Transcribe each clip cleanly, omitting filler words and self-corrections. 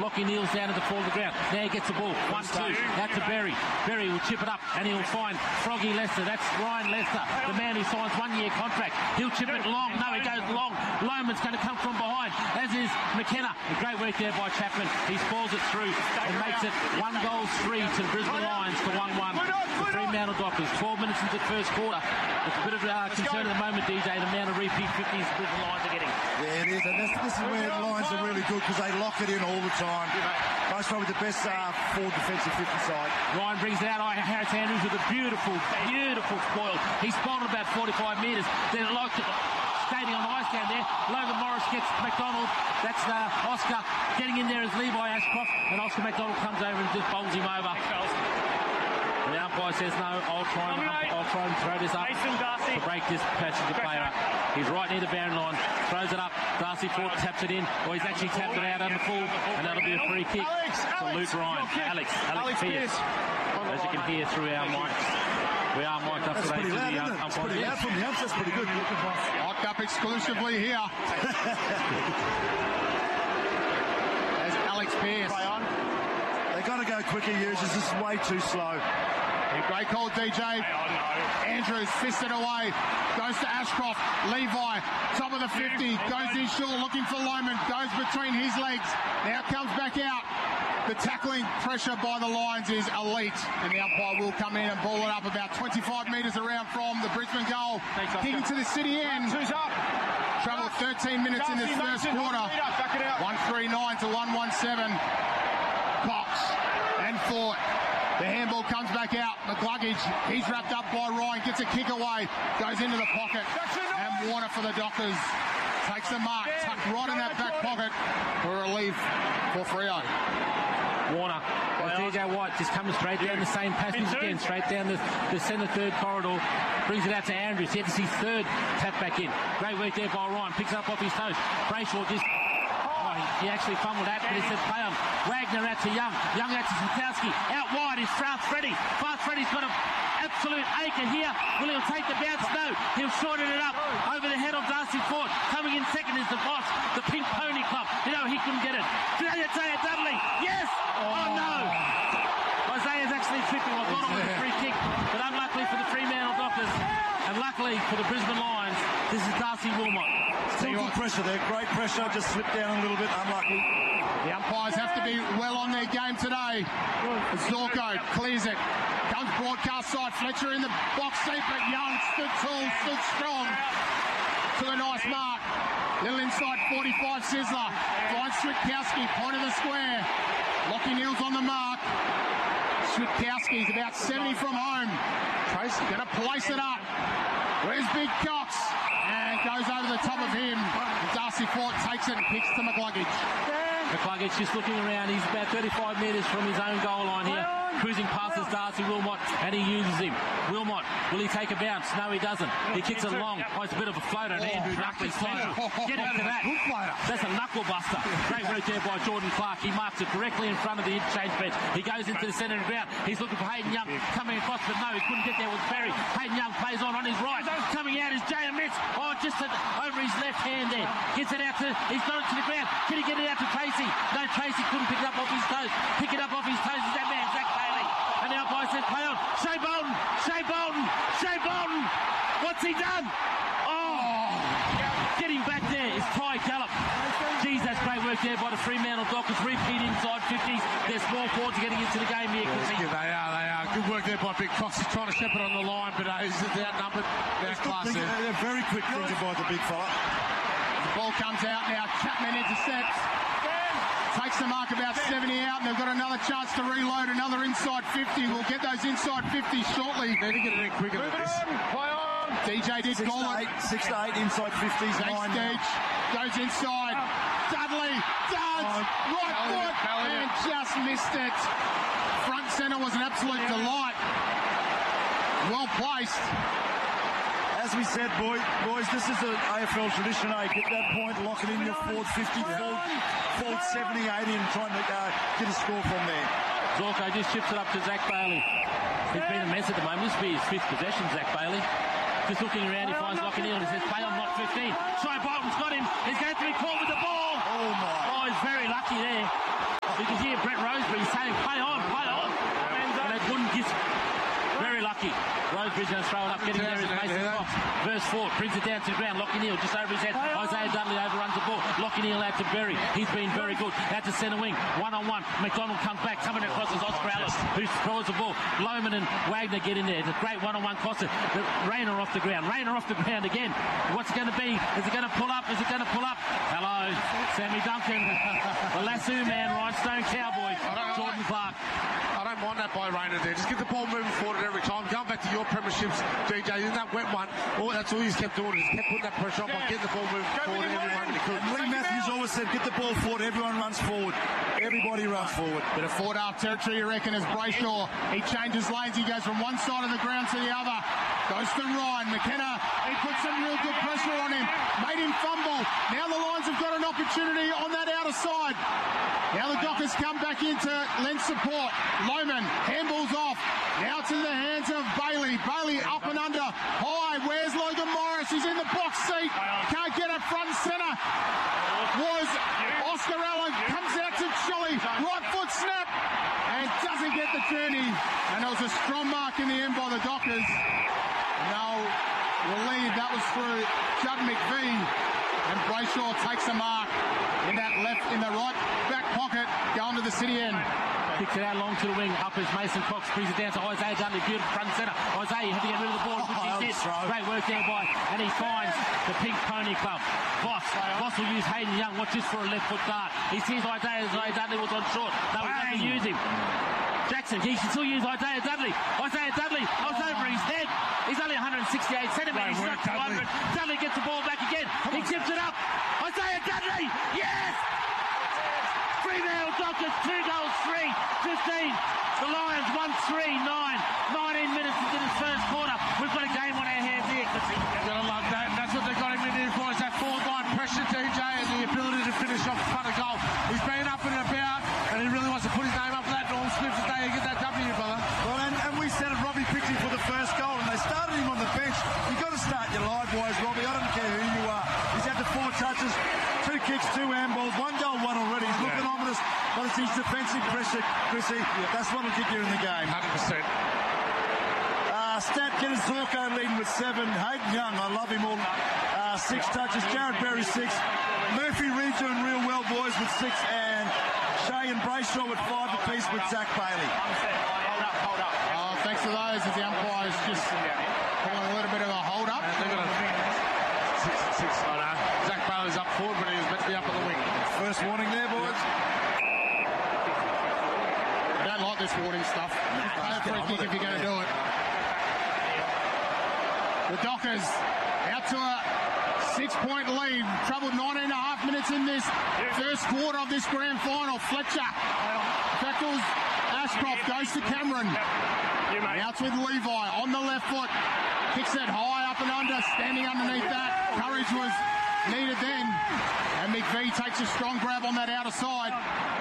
Lockie kneels down at the fall of the ground. Now he gets the ball. 1-2. Out to Berry. Berry will chip it up and he'll find Froggy Lester. That's Ryan Lester, the man who signs 1-year contract. He'll chip it long. No, he goes long. Loman's going to come from behind, as is McKenna. A great work there by Chapman. He spoils it through and makes it 1-3 to the Brisbane Lions to 1-1. The Fremantle Dockers, 12 minutes into the first quarter. It's a bit of concern at the moment, DJ, the amount of repeat 50s the Brisbane Lions are getting. Yeah, it is, and this is where the Lions are really good because they lock it in all the time. Most probably the best forward defensive 50 side. Ryan brings it out. Harris Andrews with a beautiful spoil. He's spoiled about 45 metres. Then like skating on the ice down there. Logan Morris gets McDonald. That's Oscar getting in there as Levi Ashcroft, and Oscar McDonald comes over and just bowls him over. And the umpire says no. I'll try and throw this up to break this passenger player up. He's right near the boundary line. Throws it up. Darcy Ford taps it in. Or he's actually tapped it out on the full, and that'll be a free kick to Luke Ryan. Alex Pearce. As you can hear through our mics. We are mic'd up today to the umpire. That's pretty loud from the umps. That's pretty good. Locked up exclusively here. There's Alex Pearce. They've got to go quicker, users. This is way too slow. Great call, DJ. Andrews fisted away. Goes to Ashcroft. Levi, top of the 50. Goes in short, looking for Loman. Goes between his legs. Now comes back out. The tackling pressure by the Lions is elite. And the umpire will come in and ball it up about 25 metres around from the Brisbane goal. Kicking to the city end. Travelled 13 minutes in this first quarter. 139 to 117. Cox and Fort. The handball comes back out. McCluggage, he's wrapped up by Ryan, gets a kick away, goes into the pocket, and Warner for the Dockers. Takes the mark, tucked right in that back pocket for relief for Freo. Warner, DJ White just coming straight down the same passage again, straight down the centre third corridor, brings it out to Andrews. He had to see third tap back in. Great work there by Ryan, picks it up off his toes. Brayshaw just... he actually fumbled that, but he said play on. Wagner out to Young. Young out to Sitowski. Out wide is Fast Freddy. Fast Freddy's got an absolute acre here. Will he take the bounce? No. He'll shorten it up over the head of Darcy Ford. Coming in second is the boss, the Pink Pony Club. You know, he couldn't get it. Isaiah Dudley. Yes! Oh no! Isaiah's actually tripping. I thought it was a free kick, but unluckily for the Fremantle Dockers, and luckily for the Brisbane Lions, this is Darcy Wilmot. Still good pressure there, great pressure, just slipped down a little bit, unlucky. The umpires have to be well on their game today. Zorko clears it, comes broadcast side, Fletcher in the box seat, but Young stood tall, stood strong to a nice mark. Little inside 45 Sizzler, finds Switkowski, point of the square. Lockie Neal's on the mark. Switkowski's about 70 from home. Tracy going to place it up. Where's Big Cox? And goes over the top of him. Darcy Fort takes it and kicks to McCluggage. McCluggage just looking around. He's about 35 metres from his own goal line here. Cruising past his Darcy Wilmot, and he uses him. Wilmot, will he take a bounce? No, he doesn't. He kicks it long. Oh, it's a bit of a floater, and Andrew Buckley's close. Get into that. That's a knuckle buster. Great work there by Jordan Clark. He marks it directly in front of the interchange bench. He goes into the centre of the ground. He's looking for Hayden Young coming across, but no, he couldn't get there with Berry. Hayden Young plays on his right. Coming out is J.M. Mitz. Oh, just over his left hand there. Gets it out to, he's got it to the ground. Can he get it out to Tracy? No, Tracy couldn't pick it up off his toes. Pick it up off his toes is that man, Zach Bailey. And the umpire says, play on. Shea Bolton. What's he done? Oh, getting back there is Ty Callum. Geez, that's great work there by the Fremantle Dockers. Repeat inside 50s. Their small forwards are getting into the game here. They are. Good work there by Big Cox. He's trying to step it on the line, but he's outnumbered. They're very quick thinking by the big fella. The ball comes out now. Chapman intercepts. Takes the mark about 70 out, and they've got another chance to reload, another inside 50. We'll get those inside 50s shortly. Need to get it in quicker than this. Play on. DJ did call it. 6 to 8 inside 50s. Stage goes inside. Dudley does. Right foot and just missed it. Front centre was an absolute delight. Well placed. As we said, boys, this is an AFL tradition, eh? Get that point, lock it in your forward 50, forward 70, 80, and trying to get a score from there. Zorko just chips it up to Zach Bailey. He's been a mess at the moment. This will be his 5th possession, Zach Bailey. Just looking around, he finds Lockie Neal and he says, play on, not 15. Shea Bolton's got him. He's going to be caught with the ball. Oh, my. Oh, he's very lucky there. You can hear Brett Roseberry saying, play on, play on. And they wouldn't get very lucky. Roseberry's going to throw it up, getting there is Mason Cox. Verse 4, brings it down to the ground. Lockie Neal just over his head. Isaiah Dudley overruns the ball. Lockie Neal out to Berry. He's been very good. Out to centre wing. 1-on-1. McDonald comes back. Coming across is Oscar Ellis, who throws the ball. Lohman and Wagner get in there. It's a great 1-on-1 cost. Rayner off the ground. Rayner off the ground again. What's it going to be? Is it going to pull up? Is it going to pull up? Hello, Sammy Duncan. The lasso man, Rhinestone Cowboy. Jordan Clark. I don't mind that by Rayner there. Just get the ball moving forward every time. Going back to your premierships, DJ, in that wet one, that's all he's kept doing. He's kept putting that pressure on by getting the ball moving forward every moment he could. Lee Matthews always said, get the ball forward. Everyone runs forward. Everybody runs forward. Bit of forward half territory, you reckon, as Brayshaw. He changes lanes. He goes from one side of the ground to the other. Goes to Ryan. McKenna, he puts some real good pressure on him. Made him fumble. Now the Lions have got an opportunity on that outer side. Now the Dockers come back in to lend support. Lohman handballs off. Now to the hands of Bailey. Bailey up and under. High. Where's Logan Morris? He's in the box seat. Can't get it front and centre. Was Oscar Allen. Comes out to Chilly. Right foot snap. And doesn't get the journey. And it was a strong mark in the end by the Dockers. Now we'll leave. That was through Judd McVee. And Brayshaw takes a mark in the right back pocket, going to the city end. Kicks it out long to the wing. Up as Mason Cox brings it down to Isaiah Dudley. Beautiful front and centre. Isaiah had to get rid of the ball, which he did. Great work there by, and he finds the Pink Pony Club. Voss will use Hayden Young. Watch this for a left foot dart. He sees Isaiah Dudley was on short. No, he doesn't use him. Jackson, he should still use Isaiah Dudley. Isaiah Dudley goes over his head. He's only 168 centimetres. He's not 200. Dudley gets the ball back again. He tips it up. Isaiah Dudley! Yes! Fremantle Dockers, 2 goals, 3-15. The Lions 1-3-9. 19 minutes into this first quarter. We've got a game on our hands here. You're going to love that. And that's what they've got him in here for, is that forward line pressure, DJ, and the ability to finish off the front of goal. He's been up and about, and he really wants to put his name up for that. Norm Smith today and get that W, brother. Well, and we said it, Robbie picked him for the first goal, and they started him on the bench. You've got to start your live boys, Robbie. I don't care who you are. He's had the 4 touches, 2 kicks, 2 handballs, 1 goal, 1 already. He's looking ominous, but it's his defensive pressure, Chrissy. That's what will get you in the game. 100%. Stat Kenneth Zorko leading with 7. Hayden Young, I love him all. 6 touches. Jared Berry 6. Murphy Reed doing real well, boys, with 6. And Shea and Brayshaw with 5 apiece with Zach Bailey. Hold up. Thanks to those as the umpires just pulling a little bit of a hold up. They've got a 6. Zach Bailey's up forward, but he was meant to be up on the wing. First warning there, boys. I don't like this warning stuff. Play a free kick if you're going to do it. The Dockers out to a 6-point lead. Troubled 19.5 minutes in this first quarter of this grand final. Fletcher tackles Ashcroft, goes to Cameron. Out with Levi on the left foot. Kicks it high up and under, standing underneath that. Courage was needed then. And McVee takes a strong grab on that outer side.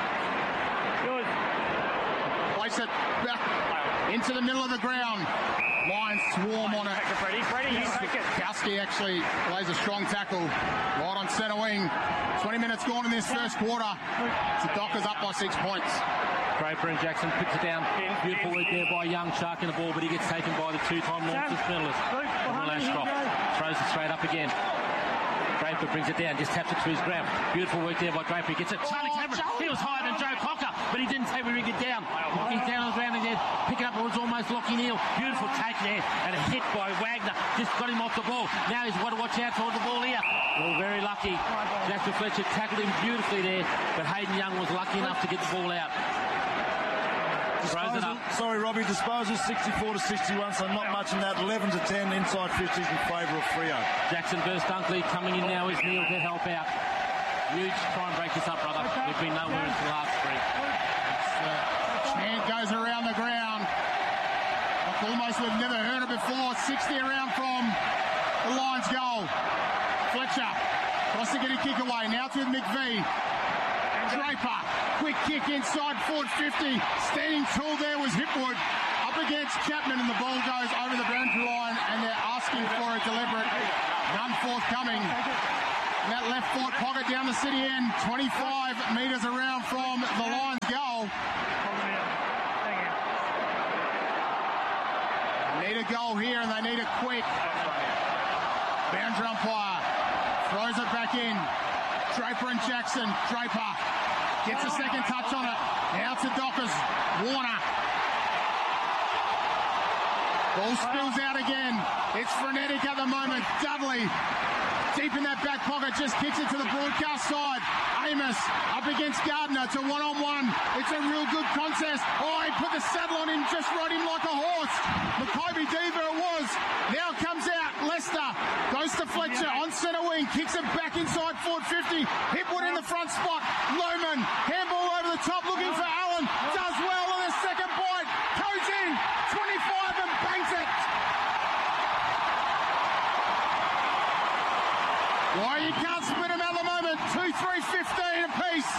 Place it back into the middle of the ground. Lions swarm on it. Freddie, you take it. Kowski actually plays a strong tackle right on centre wing. 20 minutes gone in this first quarter. The Dockers up by 6 points. Great, Brent Jackson puts it down. Beautiful work there by Young, sharking the ball, but he gets taken by the 2-time North medalist, Will Ashcroft. Throws it straight up again. Draper brings it down, just taps it to his grab. Beautiful work there by Draper. He gets it. Charlie Cameron, he was higher than Joe Cocker, but he didn't take where he get down. He's down on the ground and there, picking up, it was almost Lockie Neal. Beautiful take there, and a hit by Wagner. Just got him off the ball. Now he's got to watch out toward the ball here. Well, very lucky. Jackson Fletcher tackled him beautifully there, but Hayden Young was lucky enough to get the ball out. Sorry, Robbie, disposal 64-61, so not much in that. 11-10 inside 50s in favour of Freo. Jackson versus Dunkley coming in now is Neal to help out. Huge, try and break this up, brother. We've been nowhere in the last 3. Chant goes around the ground. Like almost we've never heard it before. 60 around from the Lions goal. Fletcher tries to get a kick away. Now it's with McVee. Draper, quick kick inside forward 50. Standing tall there was Hipwood. Up against Chapman, and the ball goes over the boundary line, and they're asking for a deliberate run forthcoming. And that left foot pocket down the city end, 25 metres around from the Lions goal. a goal here, and they need it quick. Boundary umpire throws it back in. Draper and Jackson. Draper gets a second touch on it. Now to Dockers. Warner. Ball spills out again. It's frenetic at the moment. Dudley deep in that back pocket, just kicks it to the broadcast side. Amos up against Gardner to one-on-one. It's a real good contest. Oh, he put the saddle on him, just rode him like a horse. Maccabi Diva it was. Now comes out. Lester goes to Fletcher on centre wing, kicks it back inside forward 50. Hipwood in the front spot. Lohman, handball over the top, looking for Allen. Does well on the second point. Goes in, 25 and bangs it. Well, you can't split them at the moment. 2-3-15 apiece.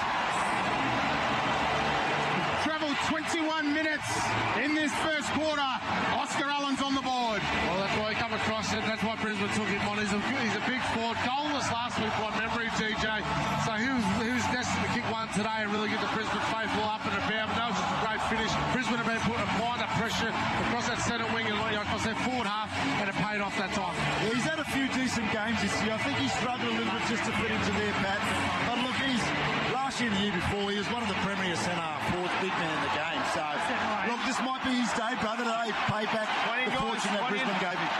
Travelled 21 minutes in this first quarter. Oscar Allen's on the board. Well, that's why he come across it. That's why Brisbane took him on. He's a big forward. Goalless last week by memory, TJ. So he was destined to kick one today and really get the Brisbane faithful up and about. But that was just a great finish. Brisbane have been applying that pressure across that centre wing and across their forward half, and it paid off that time. Yeah, he's had a few decent games this year. I think he struggled a little bit just to fit into their pattern. But look, last year and the year before, he was one of the premier centre forwards, big man in the game. So, look, this might be his day, brother. They pay back the fortune that Brisbane gave him.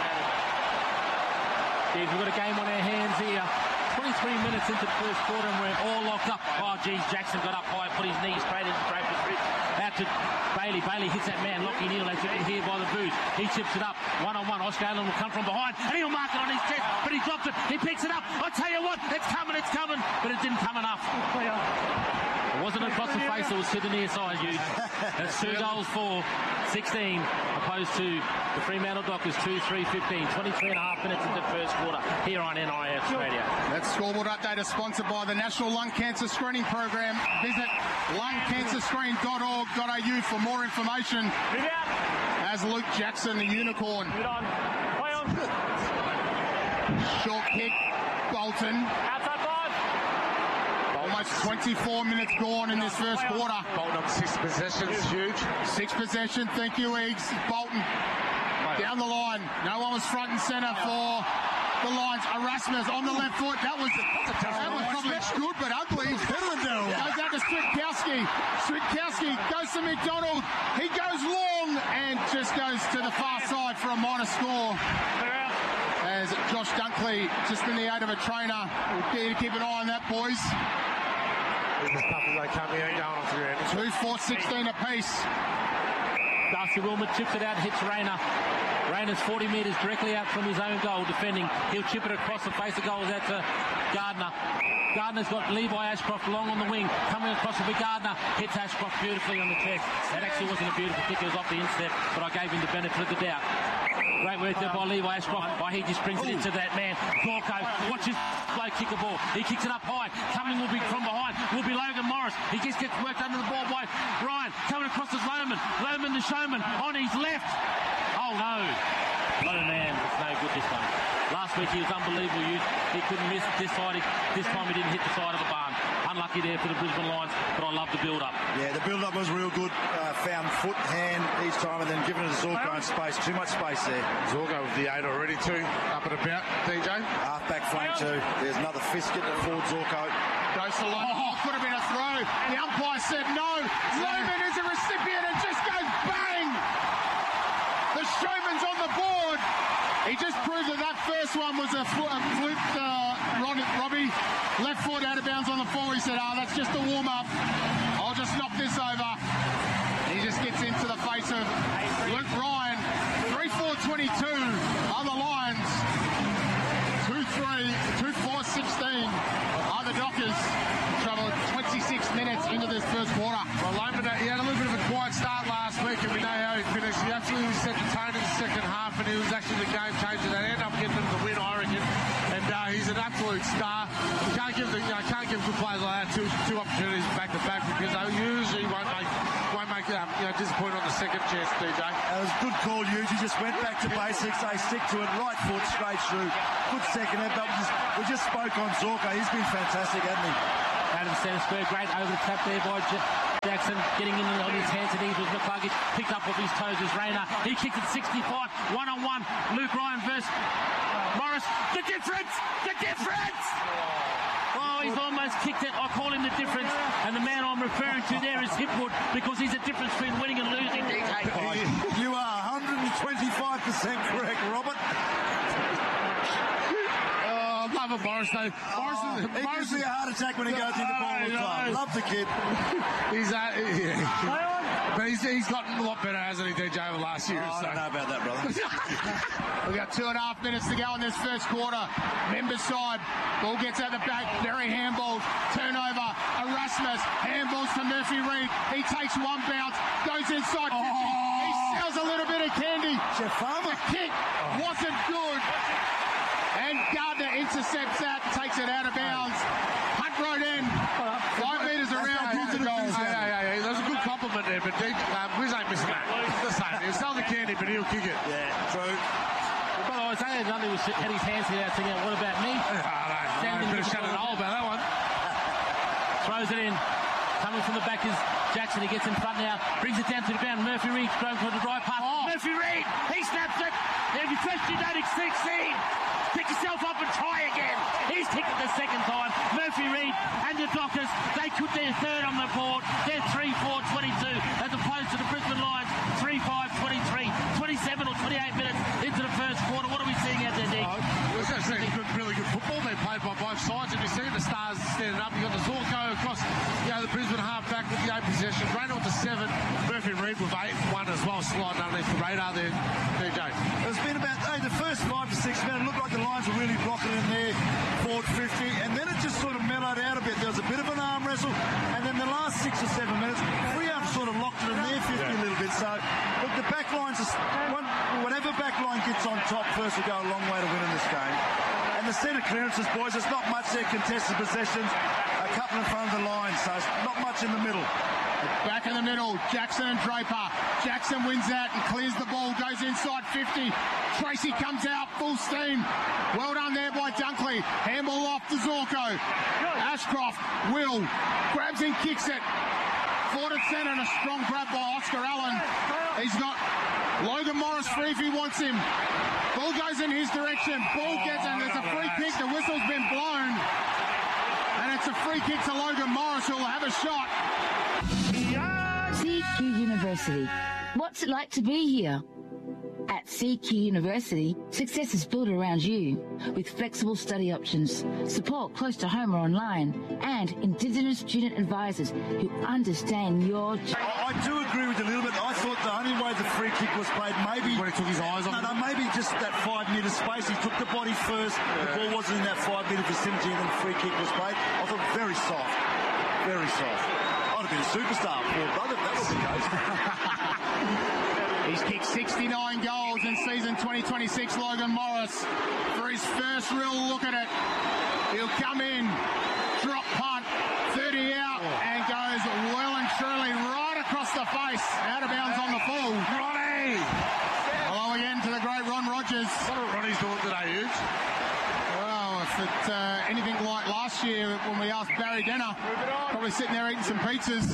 We've got a game on our hands here. 23 minutes into the first quarter and we're all locked up. Oh, geez, Jackson got up high, put his knee straight into Draper's ribs. Out to Bailey. Bailey hits that man, Lockie Neal, as you can hear by the booze. He chips it up. One-on-one. Oscar Allen will come from behind and he'll mark it on his chest, but he drops it. He picks it up. I tell you what, it's coming, but it didn't come enough. It wasn't across the face, it was to the near side, Hughes. That's 2 goals for 16, opposed to the Fremantle Dockers 2-3-15. 23 and a half minutes into the first quarter here on NIS Radio. That scoreboard update is sponsored by the National Lung Cancer Screening Program. Visit lungcancerscreen.org.au for more information. As Luke Jackson, the unicorn. Short kick, Bolton. Almost 24 minutes gone in this first quarter. Bolton on 6 possessions, huge. 6 possession, thank you, Eags. Bolton down the line. No one was front and centre for the Lions. Erasmus on the left foot. That was probably good but ugly. Goes out to Switkowski. Switkowski goes to McDonald. He goes long and just goes to the far side for a minor score. As Josh Dunkley, just in the aid of a trainer, we'll need to keep an eye on that, boys. 2-4-16 apiece. Darcy Wilmot chips it out, hits Rayner. Rayner's 40 metres directly out from his own goal, defending. He'll chip it across the face of goals out to Gardner. Gardner's got Levi Ashcroft long on the wing, coming across with Gardner, hits Ashcroft beautifully on the chest. That actually wasn't a beautiful kick, it was off the instep, but I gave him the benefit of the doubt. Great work there by Levi Ashcroft. He just brings it into that man. Gorko, watch his bloke kick a ball. He kicks it up high. Coming will be from behind. Will be Logan Morris. He just gets worked under the ball by Ryan. Coming across is Lohman. Lohman the showman on his left. Oh no. What a man. It's no good this time. Last week he was unbelievable. He couldn't miss this side. This time he didn't hit the side of the barn. Unlucky there for the Brisbane Lions, but I love the build-up. Yeah, the build-up was real good. Found foot, hand each time, and then giving it to Zorko in space. Too much space there. Zorko with the 8 already too. Up and about, DJ. Half-back flank too. There's another fist getting it forward, Zorko. Goes to Lohman. Oh, could have been a throw. The umpire said no. Lohman is a recipient and just goes bang. The showman's on the board. He just proved that first one was a flipped Robbie. Left foot out of bounds on the 4. He said, that's just a warm-up. I'll just knock this over. He just gets into the face of Luke Ryan. 3-4-22 are the Lions. 2-4-16 are the Dockers. Trouble 26 minutes into this first quarter. Well, Lohman, he had a little bit of a quiet start last week, and we know how he finished. He absolutely set the tone in the second half, and he was actually the game changer. They ended up getting him the win, I reckon. And he's an absolute star. You can't give good players like that two opportunities back to back, because they usually won't make disappointed on the second chance, DJ. That was a good call, Hughes. He just went back to basics. They stick to it. Right foot straight through. Good second. But we just spoke on Zorko. He's been fantastic, hasn't he? Adam Stennisberg, great over the tap there by Jackson. Jackson getting in on his hands and knees with McCluggage. Picked up off his toes as Rayner. He kicked it 65. 1-on-1. Luke Ryan versus Morris. The difference! The difference! Oh, he's almost kicked it. I call him the difference. And the man I'm referring to there is Hipwood, because he's the difference between winning and losing. You are 125% correct, Robert. Love a Morris though. He gives me a heart attack when he goes into ball all the time. Love the kid. But he's gotten a lot better, hasn't he, DJ, over last year? I don't know about that, brother. We've got 2.5 minutes to go in this first quarter. Members side. Ball gets out the back. Very handballs. Turnover. Erasmus. Handballs to Murphy Reid. He takes one bounce. Goes inside. He sells a little bit of candy. Jafama. The kick wasn't good. And Gardner intercepts that, takes it out of bounds. Hunt Road end. 5 metres around. Hey, there's a good compliment there, but Wiz ain't missing that. It's the same. He'll sell the candy, but he'll kick it. Yeah, true. But Isaiah Dudley had his hands here out thinking, what about me? Bit of Shannon Hole about that one. Throws it in. Coming from the back is Jackson. He gets in front now. Brings it down to the ground. Murphy Reid throws for the right pass. Murphy Reid, he snaps it. If you first you don't succeed, pick yourself up and try again. He's kicked it the second time. Murphy Reid and the Dockers, they took their third on the board. They're 3-4-22 as opposed to the Brisbane Lions 3-5-23. 27 or 28 minutes into the first quarter. What are we seeing out there, Nick? We're seeing really good football being played by both sides. And you're seeing the Stars standing up. You've got the Zorko across the Brisbane half-back with the 8 possessions. Reynolds to 7. Murphy Reid with 8-1 as well, sliding underneath the radar there, DJ. It's been about the first 5 to 6 minutes. It looked like the Lions were really blocking in there, forward 50, and then it just sort of mellowed out a bit. There was a bit of an arm wrestle, and then the last 6 or 7 minutes, Freeham sort of locked it in their 50 a little bit. So, look, the back lines, whatever back line gets on top first will go a long way to winning this game. And the centre clearances, boys, it's not much there, contested possessions, a couple in front of the line, so it's not much in the middle. Back in the middle, Jackson and Draper. Jackson wins that and clears the ball, goes inside 50. Tracy comes out, full steam. Well done there by Dunkley. Handball off to Zorko. Ashcroft, Will, grabs and kicks it. Forward at centre and a strong grab by Oscar Allen. He's got Logan Morris free if he wants him. Ball goes in his direction. Ball gets in. There's a free kick. The whistle's been blown. And it's a free kick to Logan Morris, who'll have a shot. CQ University. What's it like to be here? At CQ University, success is built around you with flexible study options, support close to home or online, and Indigenous student advisors who understand your... I do agree with you a little bit. I thought the only way the free kick was played, maybe... When he took his eyes off. No, maybe just that 5 metre space. He took the body first. The ball wasn't in that 5 metre vicinity, and then the free kick was played. I thought very soft. Very soft. I'd have been a superstar, poor brother, if that was the case. He's kicked 69 goals in season 2026, Logan Morris. For his first real look at it, he'll come in, drop punt, 30 out, and goes well and truly right across the face, out of bounds on the full. Ronnie! Hello again to the great Ron Rogers. What are Ronnie's doing today, Hughes? Well, if it's anything like last year when we asked Barry Denner, probably sitting there eating some pizzas.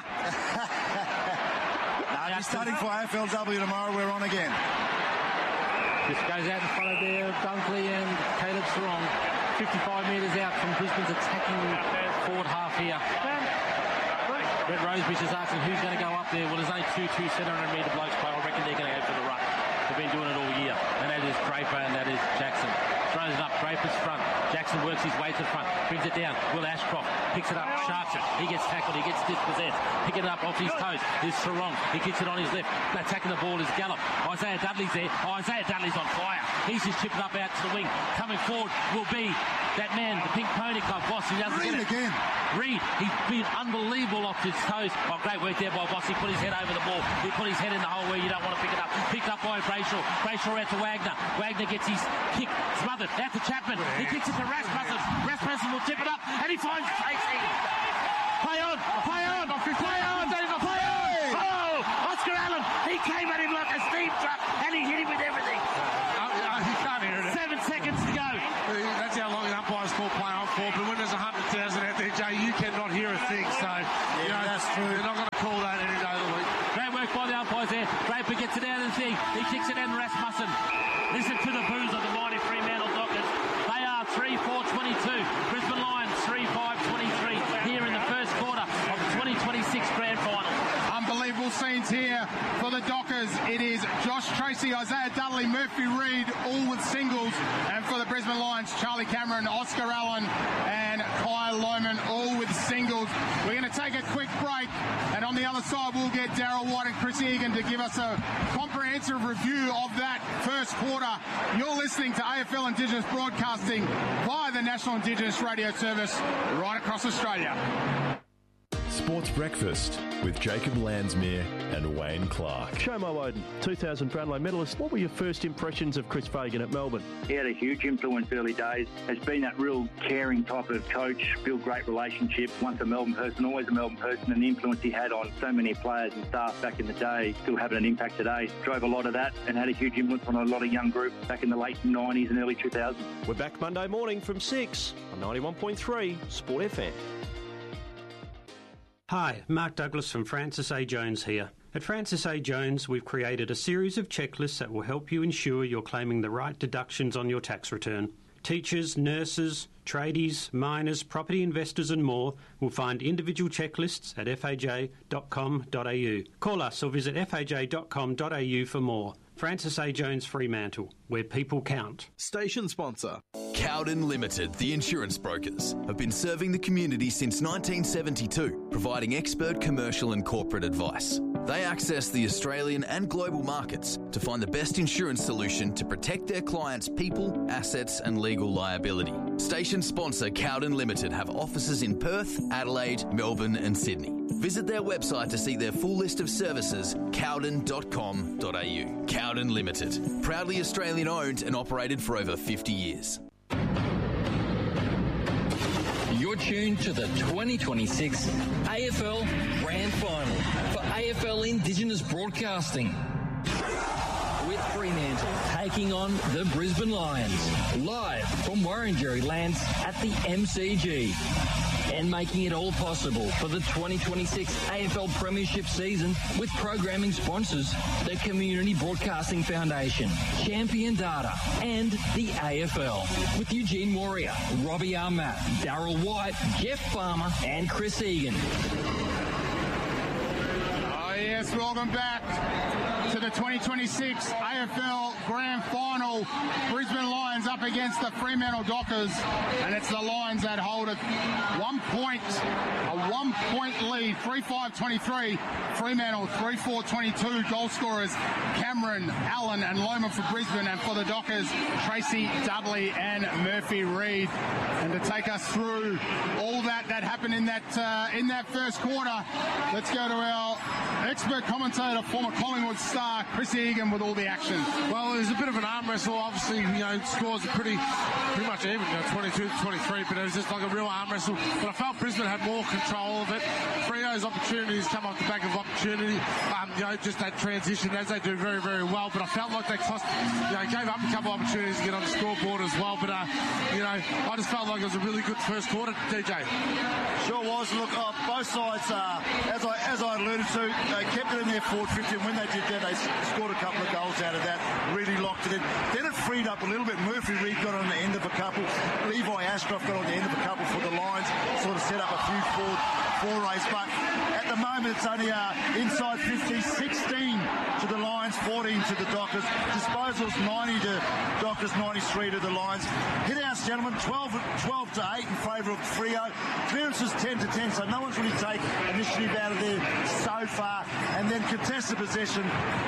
He's starting for AFLW tomorrow. We're on again. This goes out in front of there, Dunkley and Caleb Sarong. 55 metres out from Brisbane's attacking forward half here. Brett Rosebush is asking who's going to go up there. Well, there's only two 700-metre blokes play. I reckon they're going to go for the ruck. They've been doing it all year. And that is Draper and that is Jackson. Throws it up, Draper's front. Jackson works his way to the front, brings it down. Will Ashcroft picks it up, sharks it. He gets tackled, he gets dispossessed. Picking it up off his toes is Sarong. He kicks it on his left. Attacking the ball is Gallup. Isaiah Dudley's there. Isaiah Dudley's on fire. He's just chipped it up out to the wing. Coming forward will be that man, the Pink Pony Club boss. He doesn't Reid get it. again. Reid, he's been unbelievable off his toes. Oh, great work there by Boss. He put his head over the ball. He put his head in the hole where you don't want to pick it up. Picked up by Brayshaw. Brayshaw out to Wagner. Wagner gets his kick smothered out to Chapman. He kicks it to Rasmussen. Rasmussen will tip it up and he finds Tracy. Play on, play on, play on, play on. Oh, Oscar Allen. He came at him like a steam truck and he hit him with everything. You can't hear it. 7 seconds to go. That's how long the umpires call play on for. But when there's 100,000 out there, Jay, you cannot hear a thing. So, that's true. They're not going to call Chrissy, he kicks it in Rasmussen. Listen to the boos of the mighty Fremantle Dockers. They are 3-4-22. Brisbane Lions 3-5-23 here in the first quarter of the 2026 Grand Final. Unbelievable scenes here for the Dockers. It is Josh Tracy, Isaiah Dudley, Murphy Reid, all with singles. And for the Brisbane Lions, Charlie Cameron, Oscar Allen and Kyle Lohman, all with singles. We're going to take a quick break. And on the other side, we'll get Darryl White and Chris Egan to give us a comprehensive review of that first quarter. You're listening to AFL Indigenous Broadcasting via the National Indigenous Radio Service right across Australia. Sports Breakfast with Jacob Landsmere and Wayne Clark. Shomo Oden, 2000 Brownlow medalist. What were your first impressions of Chris Fagan at Melbourne? He had a huge influence early days. Has been that real caring type of coach, built great relationships. Once a Melbourne person, always a Melbourne person, and the influence he had on so many players and staff back in the day, still having an impact today. Drove a lot of that and had a huge influence on a lot of young groups back in the late 90s and early 2000s. We're back Monday morning from 6 on 91.3 Sport FM. Hi, Mark Douglas from Francis A. Jones here. At Francis A. Jones, we've created a series of checklists that will help you ensure you're claiming the right deductions on your tax return. Teachers, nurses, tradies, miners, property investors and more will find individual checklists at faj.com.au. Call us or visit faj.com.au for more. Francis A. Jones Fremantle, where people count. Station sponsor. Cowden Limited, the insurance brokers, have been serving the community since 1972, providing expert commercial and corporate advice. They access the Australian and global markets to find the best insurance solution to protect their clients' people, assets and legal liability. Station sponsor Cowden Limited have offices in Perth, Adelaide, Melbourne and Sydney. Visit their website to see their full list of services, cowden.com.au. Cowden Limited, proudly Australian owned and operated for over 50 years. You're tuned to the 2026 AFL Grand Final for AFL Indigenous Broadcasting. With Fremantle taking on the Brisbane Lions, live from Warringah lands at the MCG. And making it all possible for the 2026 AFL Premiership season with programming sponsors, the Community Broadcasting Foundation, Champion Data, and the AFL. With Eugene Warrior, Robbie Armat, Darryl White, Jeff Farmer, and Chris Egan. Oh yes, welcome back to the 2026 AFL Grand Final. Brisbane Lions up against the Fremantle Dockers, and it's the Lions that hold it 1 point, a 1 point lead, 3-5-23. Fremantle 3-4-22. Goal scorers Cameron, Allen and Lohman for Brisbane, and for the Dockers Tracy, Dudley and Murphy Reid. And to take us through all that happened in that first quarter, let's go to our expert commentator, former Collingwood star Chris Egan, with all the action. Well, there's a bit of an arm wrestle. Obviously, scores are pretty much even, 22-23, but it was just like a real arm wrestle. But I felt Brisbane had more control of it. Freo's opportunities come off the back of opportunity. Just that transition, as they do very, very well. But I felt like they gave up a couple of opportunities to get on the scoreboard as well. But, I just felt like it was a really good first quarter, DJ. Sure was. Look, both sides, as I alluded to, they kept it in their forward 50, and when they did that, they scored a couple of goals out of that, really locked it in. Then it freed up a little bit. Murphy Reid got on the end of a couple. Levi Ashcroft got on the end of a couple for the Lions, sort of set up a few forward forays. But at the moment, it's only inside 50, 16 to the Lions, 14 to the Dockers. Disposals 90 to Dockers, 93 to the Lions. Hit outs, gentlemen, 12 to 8 in favour of Freo. Clearances 10 to 10, so no one's really taken initiative out of there so far. And then contested possession,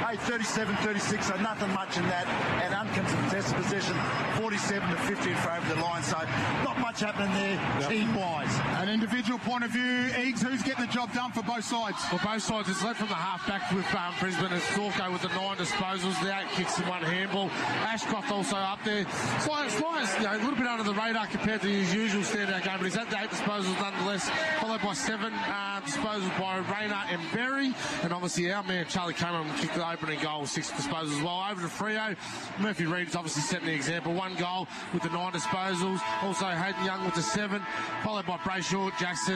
37-36, so nothing much in that. And uncontested possession, 47 to 50 in favour of the Lions. So not much happening there, team-wise. An individual point of view, Eags, who's getting the job done for both sides? Well, both sides. It's led from the half-back with Brisbane as Thorco with the 9 disposals, the 8 kicks and 1 handball. Ashcroft also up there. Slice, a little bit under the radar compared to his usual standout game, but he's had the 8 disposals nonetheless, followed by 7 disposals by Rayner and Berry. And obviously our man Charlie Cameron kicked the opening goal, 6 disposals as well. Over to Freo, Murphy Reid's obviously setting the example. 1 goal with the 9 disposals. Also Hayden Young with the 7, followed by Brayshaw, Jackson,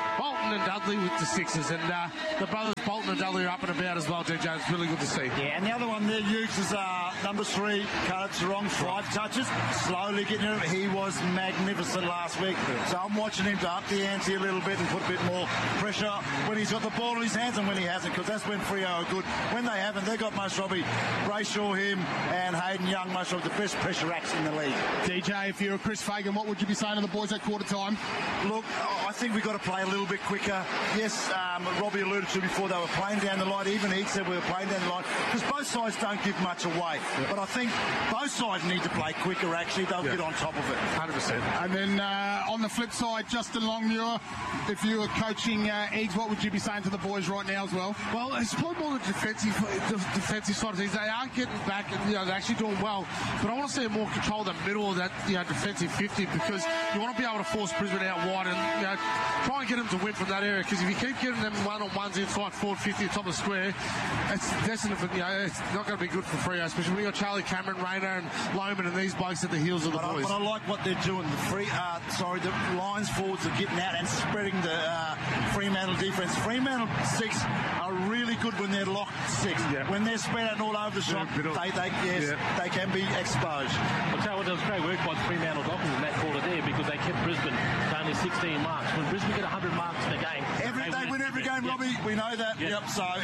Bolton and Dudley with the sixes, and the brothers Bolton and Dudley are up and about as well, DJ. It's really good to see. Yeah, and the other one there, Hughes, is number 3, Caleb Sarong, 5 touches, slowly getting him. He was magnificent last week, so I'm watching him to up the ante a little bit and put a bit more pressure when he's got the ball in his hands and when he hasn't, because that's when Freo are good. When they haven't, they've got most Robbie, Brayshaw, him, and Hayden Young, most of the best pressure acts in the league. DJ, if you're Chris Fagan, what would you be saying to the boys at quarter time? Look, I think we've got to play a little bit quicker. Yes, Robbie alluded to before, they were playing down the line. Even he said we were playing down the line because both sides don't give much away. Yeah. But I think both sides need to play quicker, actually. They'll get on top of it. 100%. And then on the flip side, Justin Longmuir, if you were coaching Eggs, what would you be saying to the boys right now as well? Well, it's probably more the defensive side of things. They are getting back and they're actually doing well. But I want to see more control of the middle of that defensive 50, because you want to be able to force Brisbane out wide and try and get them to win from that area. Because if you keep getting them one-on-ones inside forward 50 top of the square, it's definitely it's not going to be good for Freo, especially when you got Charlie Cameron, Rayner, and Lohman and these blokes at the heels of the boys. But I like what they're doing. The lines forwards are getting out and spreading the Fremantle defence. Fremantle 6 are really good when they're locked 6. Yeah. When they're spread out all over the shop, they can be exposed. I'll tell you what, there was great work by the Fremantle Dockers in that quarter there, because they kept Brisbane to only 16 marks. When Brisbane get 100 marks in a game, they win every game, Robbie. We know that. Yep.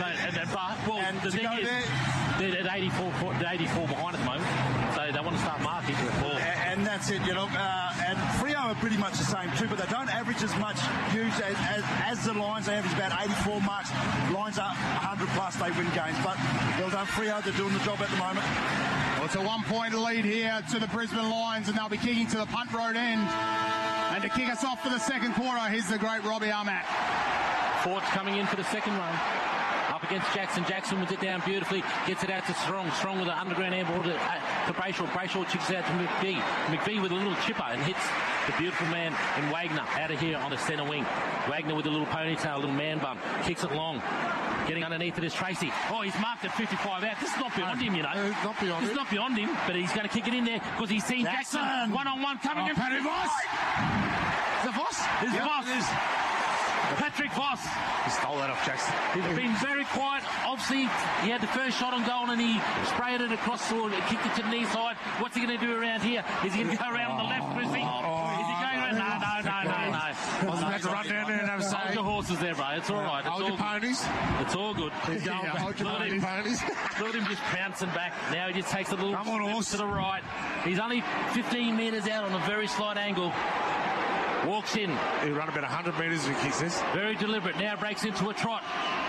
The thing is, they're at 84 behind at the moment, so they want to start marking the ball. And that's it, and Freo are pretty much the same too, but they don't average as much huge as the Lions. They average about 84 marks. Lions are 100 plus, they win games. But well done, Freo. They're doing the job at the moment. Well, it's a 1-point lead here to the Brisbane Lions, and they'll be kicking to the punt road end. And to kick us off for the second quarter, here's the great Robbie Armack. Fort's coming in for the second run. Up against Jackson. Jackson wins it down beautifully. Gets it out to Strong. Strong with an underground air ball to Brayshaw. Brayshaw chicks it out to McVee. McVee with a little chipper and hits the beautiful man in Wagner out of here on the centre wing. Wagner with a little ponytail, a little man bun. Kicks it long. Getting underneath it is Tracy. Oh, he's marked at 55 out. This is not beyond him, Not beyond him. It's not beyond him, but he's going to kick it in there because he's seen Jackson one-on-one coming in. Paddy Voss. Is it Voss? It's Voss. Patrick Voss. He stole that off Jackson. He's been very quiet. Obviously, he had the first shot on goal and he sprayed it across or kicked it to the near side. What's he going to do around here? Is he going to go around on the left, Chrissy? Is he going around? No. Wasn't had to run down there and have a say. Hold your horses there, bro. It's all right. Hold your ponies. It's all good. He's going back. Hold your ponies. Look at him just pouncing back. Now he just takes a little step to the right. He's only 15 metres out on a very slight angle. Walks in. He run about 100 metres and kicks this. Very deliberate. Now breaks into a trot.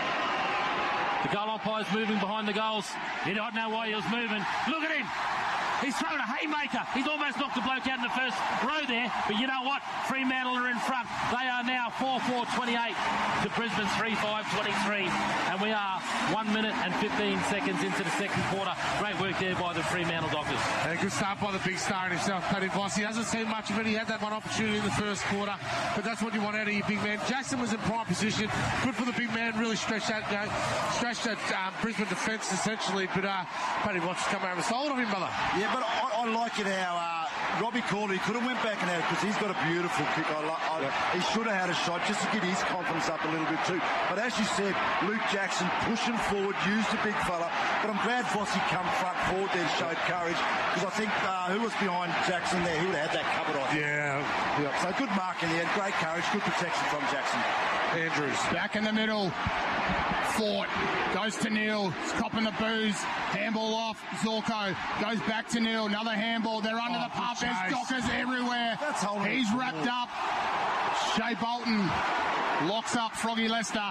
The goal umpire's moving behind the goals. He didn't know why he was moving. Look at him. He's thrown a haymaker. He's almost knocked the bloke out in the first row there. But you know what? Fremantle are in front. They are now 4-4-28 to Brisbane's 3-5-23. And we are 1 minute and 15 seconds into the second quarter. Great work there by the Fremantle Dockers. And a good start by the big star himself, Paddy Voss. He hasn't seen much of it. He had that one opportunity in the first quarter. But that's what you want out of your big man. Jackson was in prime position. Good for the big man. Really stretched that Brisbane defence essentially. But Paddy Voss has come over and stole it of him, brother. Yeah, but I like it how Robbie Corley could have went back and had it because he's got a beautiful kick. He should have had a shot just to get his confidence up a little bit too. But as you said, Luke Jackson pushing forward, used a big fella. But I'm glad Vossi come front forward there, showed courage, because I think who was behind Jackson there, he would have had that covered off. Yeah. So good mark in the end, great courage, good protection from Jackson. Andrews back in the middle. Fort goes to Neil. He's copping the booze. Handball off. Zorko goes back to Neil. Another handball. They're under the pump. There's Dockers everywhere. He's wrapped up. Shea Bolton locks up Froggy Lester.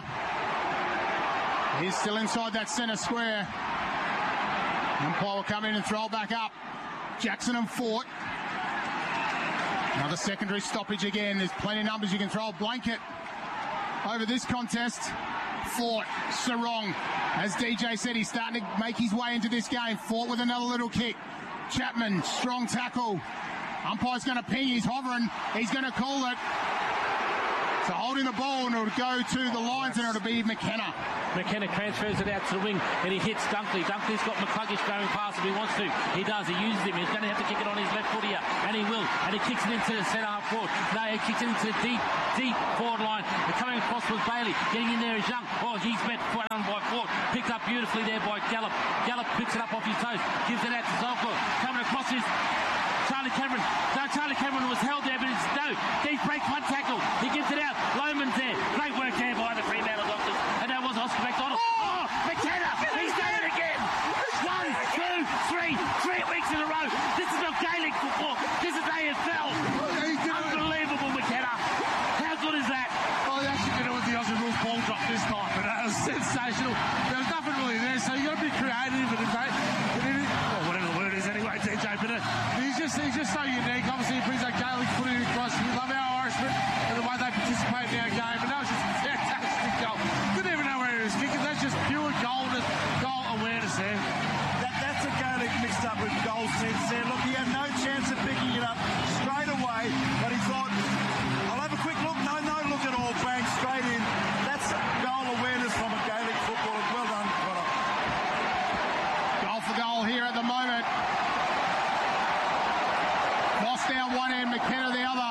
He's still inside that centre square. Umpire will come in and throw it back up. Jackson and Fort. Another secondary stoppage again. There's plenty of numbers. You can throw a blanket over this contest. Fort, Sarong, as DJ said, he's starting to make his way into this game. Fort with another little kick. Chapman, strong tackle. Umpire's going to ping, he's hovering. He's going to call it. So holding the ball, and it'll go to the lines, and it'll be McKenna. McKenna transfers it out to the wing, and he hits Dunkley. Dunkley's got McCluggage going past if he wants to. He does. He uses him. He's going to have to kick it on his left foot here, and he will. And he kicks it into the centre half forward. No, he kicks it into the deep forward line. They're coming across with Bailey. Getting in there is Young. Oh, he's met down by Ford. Picked up beautifully there by Gallup. Gallup picks it up off his toes. Gives it out to Zolko. Coming across is Charlie Cameron. No, Charlie Cameron was held there, but it's no. He breaks one tackle. He gives it out. Loman's there. Great work there by the Fremantle Doctors. And that was Oscar McDonald. Oh, McKenna! He's done it again! 1, 2, 3. 3 weeks in a row. This is not Gaelic football. This is AFL. Unbelievable, McKenna. How good is that? Oh, they actually did it with the Aussie rules ball drop this time, but that was sensational. There was nothing really there, so you've got to be creative and whatever the word is anyway, DJ, but he's just so unique. Obviously, he brings that Gaelic footy across. We love our Irishmen and the way they participate in our game, and that was just a fantastic goal. Didn't even know where he was kicking. That's just pure goal awareness there. That's a Gaelic mixed up with goal sense there. Look, he had no chance of picking it up straight away, but he thought, I'll have a quick look. No look at all. Bang, straight in. That's goal awareness from a Gaelic footballer. Well done, Connor. Goal for goal here at the moment. Moss down one end, McKenna the other.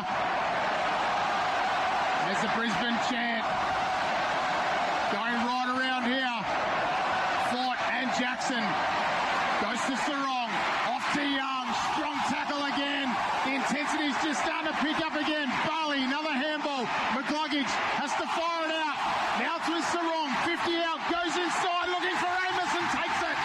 There's the Brisbane chant. Going right around here. Fort and Jackson. Goes to Sarong. Off to Young. Strong tackle again. The intensity's just starting to pick up again. Barley, another handball. McCluggage has to fire it out. Now to Sarong. 50 out. Goes inside looking for Amos and takes it.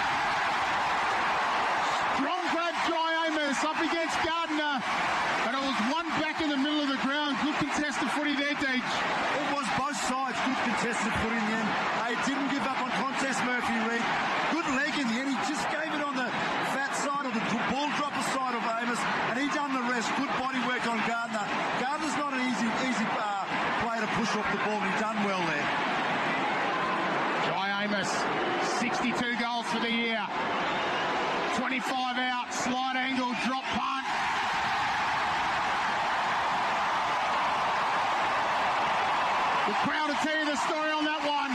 Strong grab, Jai Amos up against Gardner. But it was one back in the middle of the ground. Good contested footy there, Deej. It was both sides. Good contested footy in the end. They didn't give up on contest, Murphy Reid. Good leg in the end. He just gave it on the fat side of the ball dropper side of Amos, and he done the rest. Good body work on Gardner. Gardner's not an easy player to push off the ball, and he done well there. Jai Amos, 62 goals for the year. 25 out, slide angle, drop punt. The crowd will tell you the story on that one.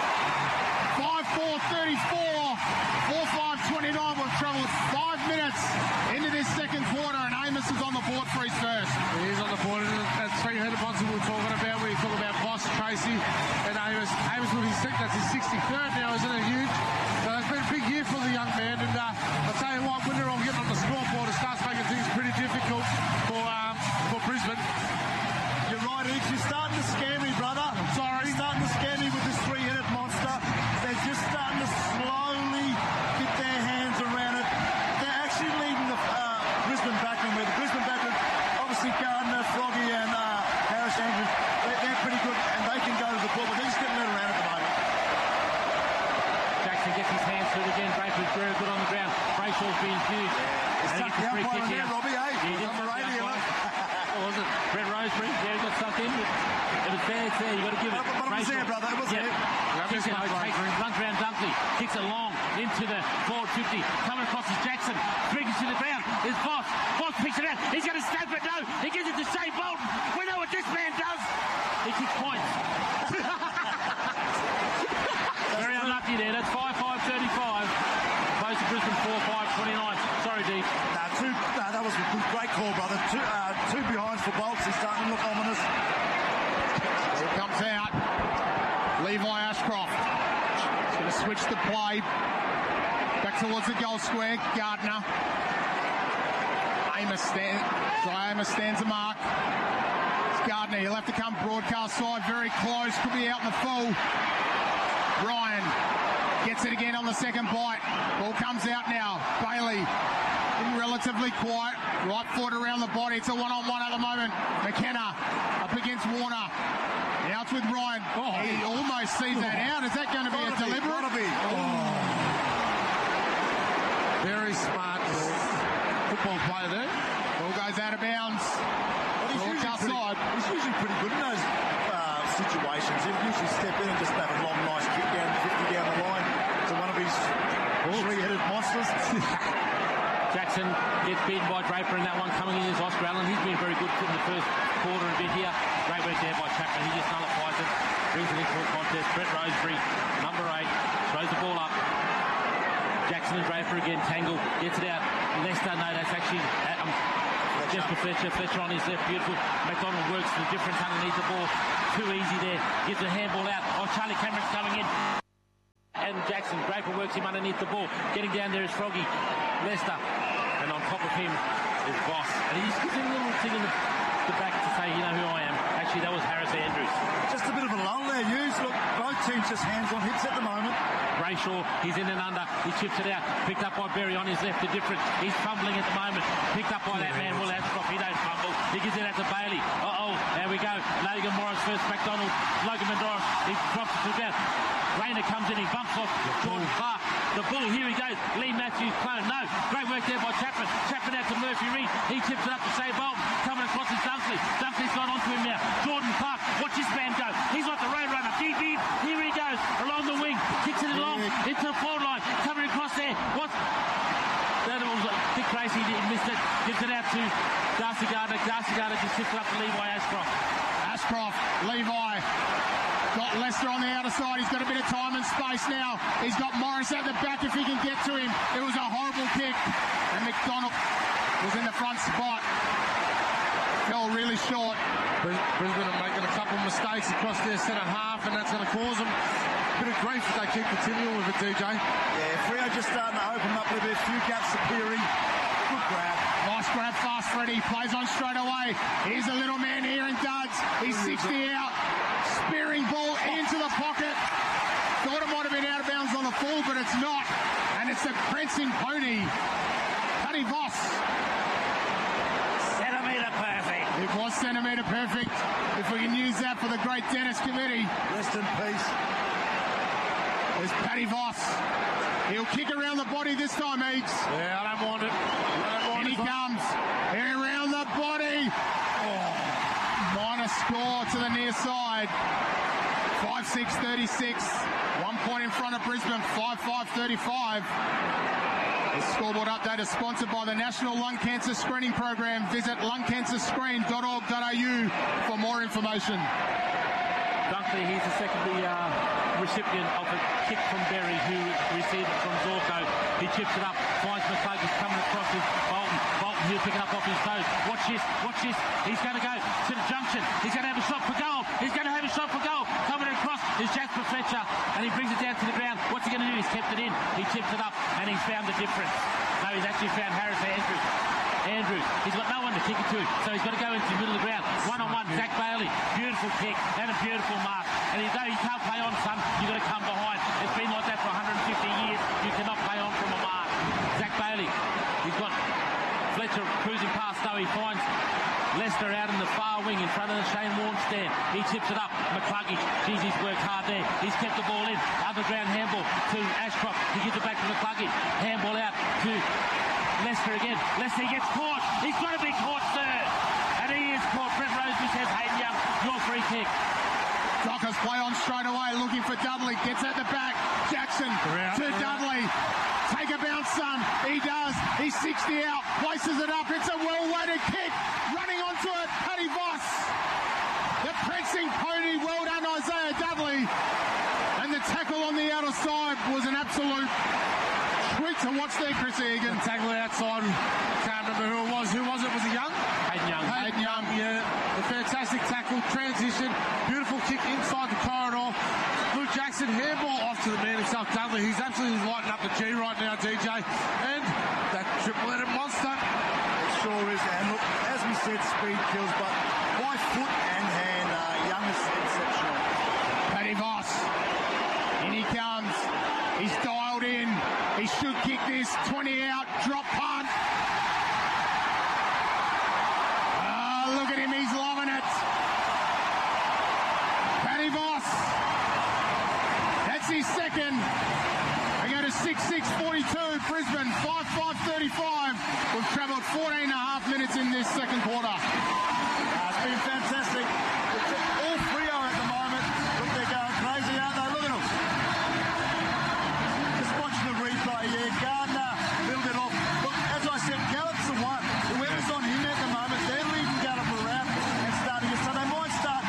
5-4-34, 4-5-29. We've travelled 5 minutes into this second quarter, and Amos is on the board for his first. He is on the board. That three-headed monster we were talking about, where you talk about Boss, Tracy, and Amos. Amos with his that's his 63rd now, isn't it? Huge. So it's been a big year for the young man, and I'll tell you what, when they're all getting on the scoreboard, it starts making things pretty difficult for Brisbane. You're right, Each. You're starting to scare me, brother. I'm sorry. You're starting to scare me with this three-headed monster. They're just starting to slowly get their hands around it. They're actually leading the Brisbane backman, where the Brisbane backman, obviously Gardner, Froggy and Harris Andrews, they're pretty good and they can go to the ball, but they're just getting led around at the moment. Jackson gets his hands through it again. Brayshaw very good on the ground. Brayshaw's being huge. It's tucked the umpire on there, Robbie, eh? Yeah, on the radio. What was it? Brett Roseberry. Yeah, he got sucked in. It was fair, it's there. You've got to give it. But it was there, brother. It was there. Kicks it, runs around Dunkley. Kicks it long into the forward 50. Coming across is Jackson. Brings it to the ground. Is Boss. Boss picks it out. He's going to snap it. No. He gives it to Shane Bolton. We know what this man does. He kicks points. Very unlucky there. That's 5-5-35. Opposed to Brisbane 4-5-29. Sorry, Dee. That was a great call, brother. Two behinds for Bolts. He's starting to look ominous. Here comes out Levi Ashcroft. He's going to switch the play back towards the goal square. Gardner. Amos stands a mark. It's Gardner. He'll have to come broadcast side very close. Could be out in the full. Ryan gets it again on the second bite. Ball comes out now. Bailey relatively quiet. Right foot around the body. It's a one-on-one at the moment. McKenna up against Warner. Now it's with Ryan. He almost sees that out. Is that going to be a deliberate? Very smart football play there. Ball goes out of bounds. He's usually pretty good in those situations. He'll usually step in and just have a long, nice kick down 50 down the line to one of his three-headed monsters. Jackson gets beaten by Draper in that one. Coming in is Oscar Allen. He's been very good in the first quarter and bit here. Great work there by Chapman. He just nullifies it. Brings it into a contest. Brett Rosebery, number 8, throws the ball up. Jackson and Draper again, tangle, gets it out. Leicester, no, that's actually Jesper Fletcher. Fletcher on his left, beautiful. McDonald works the difference underneath the ball. Too easy there. Gives the handball out. Oh, Charlie Cameron's coming in. And Jackson, Draper works him underneath the ball. Getting down there is Froggy. Leicester. And on top of him is Voss. And he's gives him a little thing in the back to say, you know who I am. Actually, that was Harris Andrews. Just a bit of a lull there, Hughes. Look, both teams just hands on hips at the moment. Brayshaw, he's in and under. He chips it out. Picked up by Berry on his left. The difference. He's fumbling at the moment. Picked up by that man, Will Ashcroft. He don't fumble. He gives it out to Bailey. Uh-oh, there we go. Logan Morris first. McDonald. Logan Morris. He drops it to the ground. Rayner comes in. He bumps off Jordan Clark. The bull. Here he goes. Lee Matthews clone. No. Great work there by Chapman. Chapman out to Murphy Reid. He chips it up to Shea Bolton. Coming across is Dunkley. Dunkley's gone onto him now. Jordan Clark. Watch this man go. He's like the road runner. Deep. Here he goes. Along the wing. Kicks it along. Into the forward line. Coming across there. What's... That was Dick Tracy. He missed it. Gives it out to Darcy Gardner. Darcy Gardner just tips it up to Levi Ashcroft. Ashcroft, Levi. Got Leicester on the outer side. He's got a bit of time and space now. He's got Morris at the back if he can get to him. It was a horrible kick. And McDonald was in the front spot. Fell really short. Brisbane are making a couple of mistakes across their centre half, and that's going to cause them a bit of grief if they keep continuing with it, DJ. Yeah, Freo just starting to open up a little bit. A few gaps appearing. Good grab. Nice grab, fast Freddie. Plays on straight away. Here's a little man here in duds. He's 60 out. Spearing ball into the pocket. Thought it might have been out of bounds on the full, but it's not. And it's the prancing pony. Paddy Voss. Centimetre perfect. It was centimetre perfect. If we can use that for the great Dennis Committee. Rest in peace. There's Paddy Voss. He'll kick around the body this time, Eags. Yeah, I don't want it. In he comes. Here around the body. Oh. Minor score to the near side. 5-6-36. 1 point in front of Brisbane. 5-5-35. This scoreboard update is sponsored by the National Lung Cancer Screening Program. Visit lungcancerscreen.org.au for more information. Dunkley, he's the secondary recipient of a kick from Berry, who received it from Zorko. He chips it up, finds McCluggage coming across with Bolton. Bolton, he'll pick it up off his toes. Watch this. He's going to go to the junction. He's going to have a shot for goal. Coming across is Jasper Fletcher, and he brings it down to the ground. What's he going to do? He's kept it in. He chips it up, and he's found the difference. No, he's actually found Harris Andrews. He's got no one to kick it to, so he's got to go into the middle of the ground. One-on-one, Zach Bailey. Beautiful kick and a beautiful mark. And though you can't play on, son, you've got to come behind. It's been like that for 150 years. You cannot play on from a mark. Zach Bailey, he's got Fletcher cruising past, though he finds Leicester out in the far wing in front of the Shane Warne stand. He tips it up. McCluggage, geez, he's worked hard there. He's kept the ball in. Underground handball to Ashcroft. He gives it back to McCluggage. Handball out to Leicester again. Leicester gets caught. He's got to be caught, sir. And he is caught. Brett Rosebery says, Hayden Young, your free kick. Dockers play on straight away, looking for Dudley. Gets at the back. Jackson to Dudley. Take a bounce, son. He does. He's 60 out. Places it up. It's a well-weighted kick. Running onto it. Paddy Voss. The prancing pony. Well done, Isaiah Dudley. And the tackle on the outer side was an absolute treat to watch there, Chris Egan. The tackle outside. Can't remember who it was. Who was it? Was it Young? Hayden Young, yeah. A fantastic tackle. Transition. Beautiful kick inside the corridor. Luke Jackson, handball off to the man himself, Dudley. He's absolutely lighting up the G right now, DJ. And that triple-headed monster. It sure is. And look, as we said, speed kills, but by foot and hand, Young is exceptional. Paddy Voss. In he comes. He's dialed in. He should kick this. 20 out. Drop punt. Look at him. He's loving it. Paddy Voss. That's his second. They go to 6-6-42. Brisbane 5-5-35. We've travelled 14 and a half minutes in this second quarter. It's been fantastic. All Freo at the moment. Look, they're going crazy, aren't they? Look at them. Just watching the replay here. Gardner build it off. Look, as I said, Gallup's the one. Whoever's on him at the moment, they're leading Gallup around and starting it. So they might start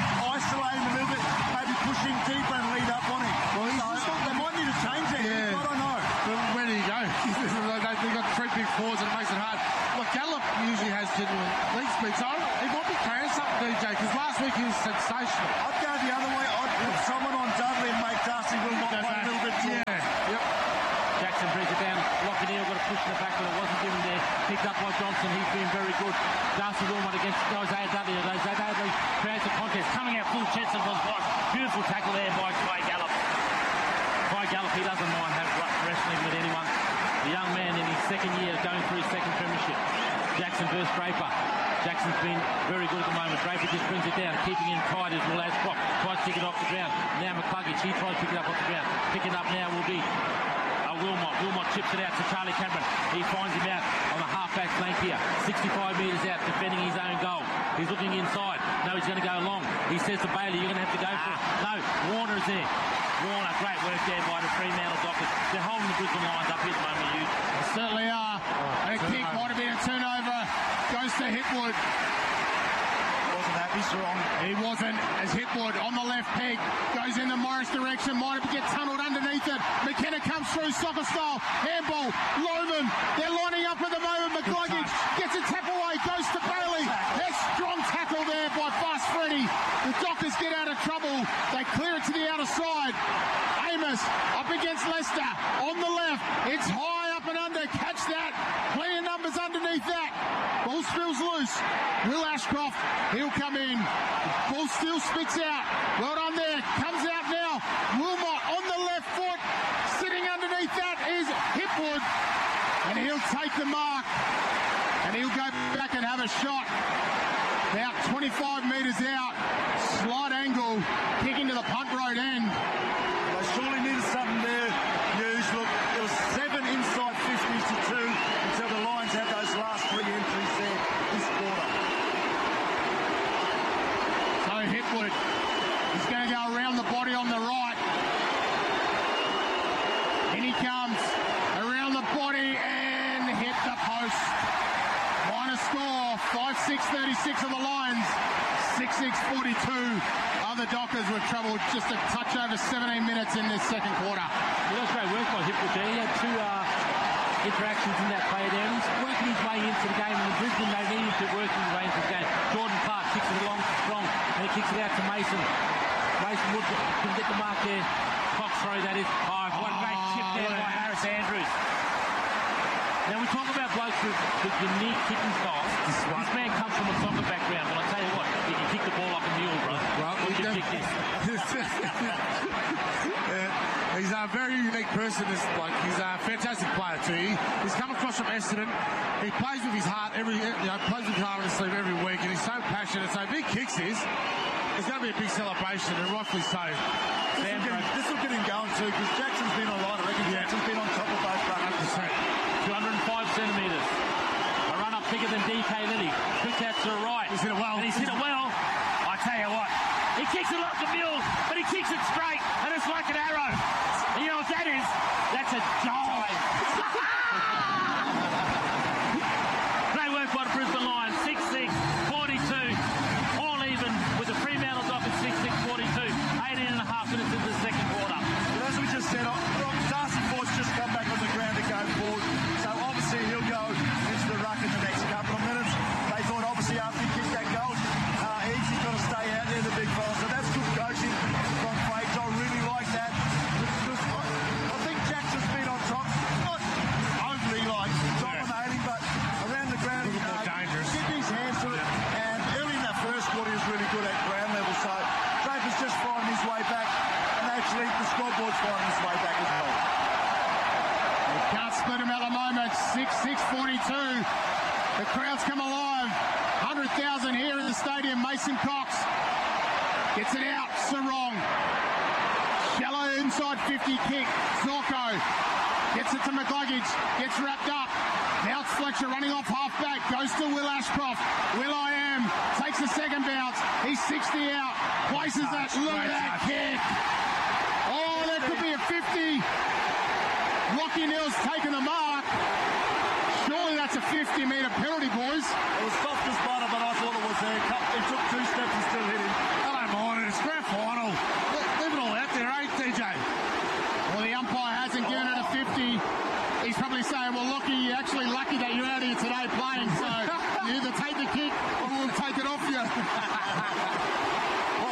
sensational. I'd go the other way. I'd put someone on Dudley and make Darcy Wilmot play a little bit too. Yep. Jackson brings it down. Lockie Neal got a push in the back, but it wasn't given there. Picked up by Johnson. He's been very good. Darcy Wilmot against Isaiah Dudley. Isaiah Dudley creates a contest. Coming out full chest and was blocked. Beautiful tackle there by Clay Gallup. Clay Gallup, he doesn't mind wrestling with anyone. The young man in his second year going through his second premiership. Jackson versus Draper. Jackson's been very good at the moment. Draper just brings it down, keeping it tight as well as Brock. Tries to pick it off the ground. Now McCluggage, he tries to pick it up off the ground. Picking up now will be Wilmot. Wilmot chips it out to Charlie Cameron. He finds him out on the half-back flank here. 65 metres out, defending his own goal. He's looking inside. No, he's going to go long. He says to Bailey, you're going to have to go for it. No, Warner's there. Warner, great work there by the Fremantle Dockers. They're holding the Brisbane Lions up here at the moment, Hugh. Certainly are. And a kick might have been a turnover. Goes to Hipwood. Wasn't happy, Sarong. He wasn't, as Hipwood on the left peg goes in the Morris direction. Might have get tunnelled underneath it. McKenna comes through soccer style. Handball. Loman. They're lining up at the moment. McCluggage gets a tap away. Goes to Bailey. There's strong tackle there by Fast Freddy. The Dockers get out of trouble. They clear it to the outer side. Amos up against Leicester. On the left. It's high up and under. Catch that. Plenty of numbers underneath that. Ball spills loose. Will Ashcroft, he'll come in. Ball still spits out. Well done there. Comes out now. Wilmot on the left foot. Sitting underneath that is Hipwood. And he'll take the mark. And he'll go back and have a shot. About 25 metres out. Slight angle. Kicking to the punt road end. They surely needed something there. Hughes, look, it was 7 inside 50s to 2 until the Lions had those last 3 entries there this quarter. So Hipwood, he's going to go around the body on the right. In he comes, around the body and hit the post. Minor score, 5-6-36 of the Lions, 6-6-42. Other Dockers were troubled just a touch over 17 minutes in this second quarter. Well, that's great work by Hipwood there. He had 2 interactions in that play there, and he's working his way into the game. And in Brisbane, they needed to work his way into the game. Jordan Clark kicks it along strong, and he kicks it out to Mason. Mason Wood can get the mark there. Cox throw, that is. Oh, what a great chip there by Harris Andrews. Now, we talk about blokes with unique kicking styles. This man comes from a soccer background, but I tell you what, he can kick the ball like a mule, bro. Well, he can kick this. He's a very unique person, this bloke. He's a fantastic player too. He's come across from Essendon. He plays with his heart plays with his heart on his sleeve every week, and he's so passionate. So if he kicks this, it's going to be a big celebration, and rightfully so. This will get him going too, because Jackson's been on line. I reckon Jackson's been on top of both buckets. 205 centimetres. A run up bigger than DK Lilly. Quick out to the right. He's hit it well. And he's hit it well. I tell you what, he kicks it like a mule, but he kicks it straight, and it's like an arrow. And you know what that is? That's a dive. Great work by the Brisbane Lions. 6-6, 42. All even with the Fremantle Dockers 6-6, 42. 18 and a half minutes into the second quarter. But as we just said, Darcy Ford's just come back on the ground to go forward. So obviously he'll go into the ruck in the next couple of minutes. They thought obviously after he kicked that goal, he's got to stay out there, the big fella. So that's good coaching from Fakes. I really like that. I think Jackson's been on top. Not overly dominating, but around the ground. Getting his hands to it. And early in that first quarter, he was really good at ground level. So Draper's just finding his way back. And actually, the scoreboard's finding his way back as well. Can't split him at the moment. 6-6-42. The crowds come alive. 100,000 here in the stadium. Mason Cox gets it out. Sarong. Shallow inside 50 kick. Zorko gets it to McCluggage. Gets wrapped up. Now it's Fletcher running off half-back. Goes to Will Ashcroft. Will.i.am takes the second bounce. He's 60 out. Places that. Look at that kick. Oh, that could be a 50. Lockie Neal's taken the mark. Surely that's a 50-metre penalty, boys. It was soft as butter, but I thought it was there. He took 2 steps and still hit him. I don't mind it. It's grand final. Leave it all out there, eh, DJ? Well, the umpire hasn't given it a 50. He's probably saying, well, Lockie, you're actually lucky that you're out here today playing, so you either take the kick or we'll take it off you.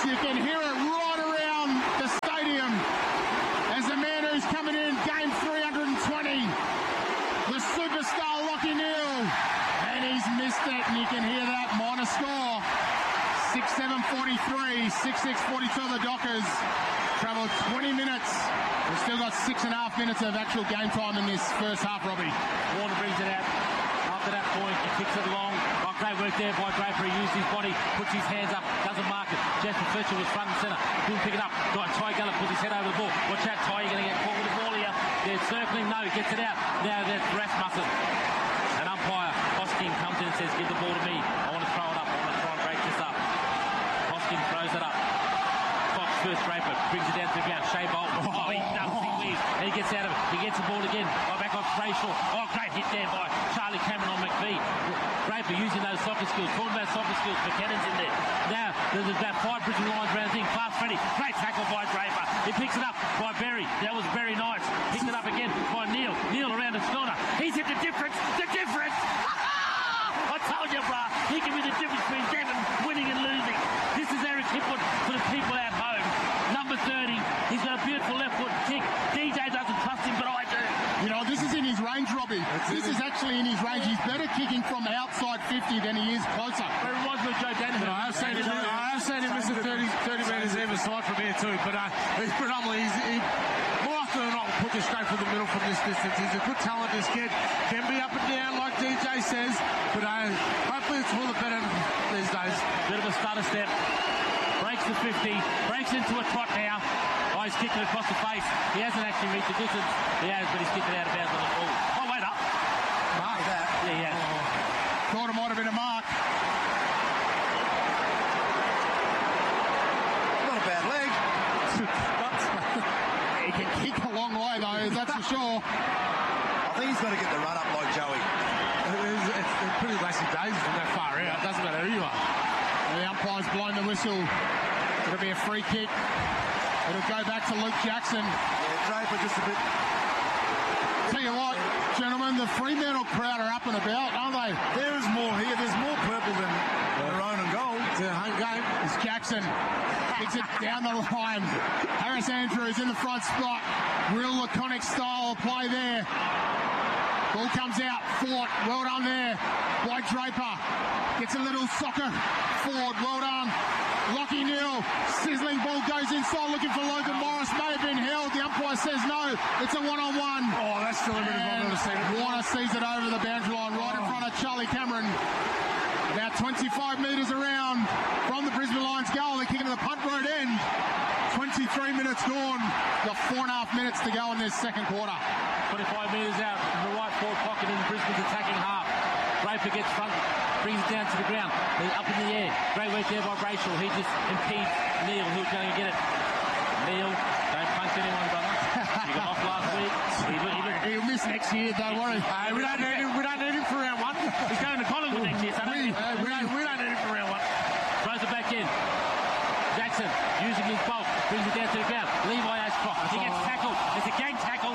You can hear it right around the stadium as the man who's coming in, game 320, the superstar Lachie Neale, and he's missed it, and you can hear that minor score. 6-7-43, 6-6-42 the Dockers. Travelled 20 minutes. We've still got 6.5 minutes of actual game time in this first half, Robbie. Warner brings it out. After that point, he kicks it along. Oh, great work there by Draper. He used his body, puts his hands up, doesn't mark it. Jasper Fletcher was front and centre. Didn't pick it up. Got Ty Gallop, puts his head over the ball. Watch out, Ty, you're going to get caught with the ball here. They're circling. No, he gets it out. Now there's Rasmussen. An umpire, Hosking, comes in and says, give the ball to me. I want to throw it up. I want to try and break this up. Hosking throws it up. Fox first, Draper brings it down to the ground. Shea Bolton. Oh, he dumps, he weaves. And he gets out of it. He gets the ball again. Oh, back off Brayshaw. Oh, great hit there by Charlie Cameron on McVie. Draper using those soccer skills. Talking about soccer skills. McKinnon's in there. Now, there's about 5 Brisbane Lions around the thing. Fast Freddy. Great tackle by Draper. He picks it up by Berry. That was very nice. Picks it up again by Neale. Neale around the shoulder. He's hit the difference. The difference! I told you, brah. He can be the difference between Devon winning and losing. This is Eric Hipwood for the people at home. Number 30. He's got a beautiful left foot kick. DJ doesn't trust him, but I do. You know, this is in his range, Robbie. This is actually in his range. He's better kicking from outside 50 than he is closer. It reminds me of Joe Daniher. I have seen him miss a 30 metres either side from here too, but he's predominantly, he more often than not will put you straight for the middle from this distance. He's a good talent, this kid. Can be up and down like DJ says, but hopefully it's for the better these days. Bit of a stutter step. Breaks the 50, breaks into a trot now. Oh, he's kicked it across the face. He hasn't actually reached the distance. He has, but he's kicked it out of bounds on the ball. Oh, wait up. Mark that. Yeah, he has. Thought it might have been a mark. Not a bad leg. He can kick a long way, though, that's for sure. I think he's got to get the run up like Joey. It's pretty lazy days from that far out. It doesn't matter who you are. And the umpire's blowing the whistle. It'll be a free kick. It'll go back to Luke Jackson. Yeah, Draper just a bit. Tell you what, gentlemen, the Fremantle crowd are up and about, aren't they? There is more here. There's more purple than maroon and gold. It's a home game. It's Jackson. Kicks it down the line. Harris Andrews in the front spot. Real laconic style of play there. Ball comes out. Fort, well done there by Draper. Gets a little soccer forward. Well done. Lachie Neale. Sizzling ball goes inside looking for Logan Morris. May have been held. The umpire says no. It's a one-on-one. Oh, that's still a bit of a mistake. Warner sees it over the boundary line right in front of Charlie Cameron. About 25 metres around from the Brisbane Lions goal. They're kicking to the punt road end. 23 minutes gone. Got 4.5 minutes to go in this second quarter. 25 metres out in the right forward pocket in Brisbane's attacking half. Draper gets front, brings it down to the ground. He's up in the air. Great work there by Brayshaw. He just impedes Neale, who's going to get it. Neale, don't punch anyone, brother. You got off last week. He'll miss next year, don't worry. We don't need him for round one. He's going to Collingwood next year, so we don't need him for round one. Throws it back in. Jackson using his bulk, brings it down to the ground. Levi Ashcroft, he gets tackled. It's a gang tackle.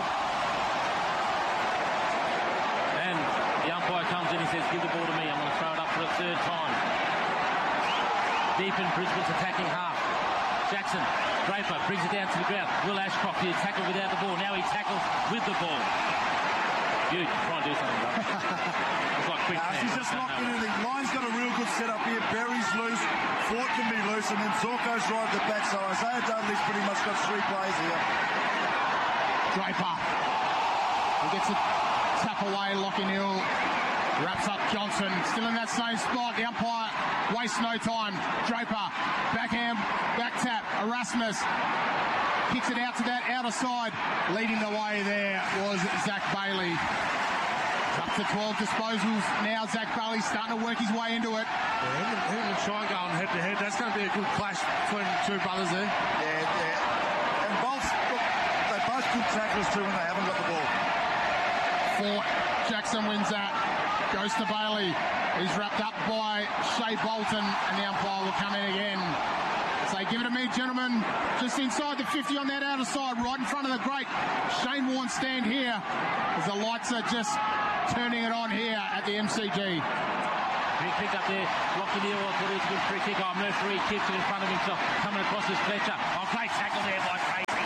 And the umpire comes in and says, give the ball to me. I'm going to throw it up for a third time. Deep in Brisbane's attacking half. Jackson, Draper brings it down to the ground. Will Ashcroft, he tackled without the ball. Now he tackles with the ball. You try and do something, brother. It's like quick. She's just locked in anything. Line's got a real good setup here. Berry's loose. Fort can be loose. And then Zorko's right at the back. So Isaiah Dudley's pretty much got 3 players here. Draper. He gets it tap away. Lachie Neale wraps up Johnson. Still in that same spot. The umpire wastes no time. Draper. Backhand. Back tap. Erasmus. Kicks it out to that outer side. Leading the way there was Zach Bailey. Up to 12 disposals. Now Zach Bailey starting to work his way into it. Yeah, him and Shine going head to head. That's going to be a good clash between the two brothers there. Yeah. And both, look, they're both good tacklers too when they haven't got the ball. Fort. Jackson wins that. Goes to Bailey. He's wrapped up by Shea Bolton, and the umpire will come in again. Say, give it to me, gentlemen. Just inside the 50 on that outer side, right in front of the great Shane Warne stand here, as the lights are just turning it on here at the MCG. Big pick up there. Lockie Neal, I thought it was a good free kick. Oh, Murphy keeps it in front of himself. Coming across is Fletcher. Oh, great tackle there by Tracy.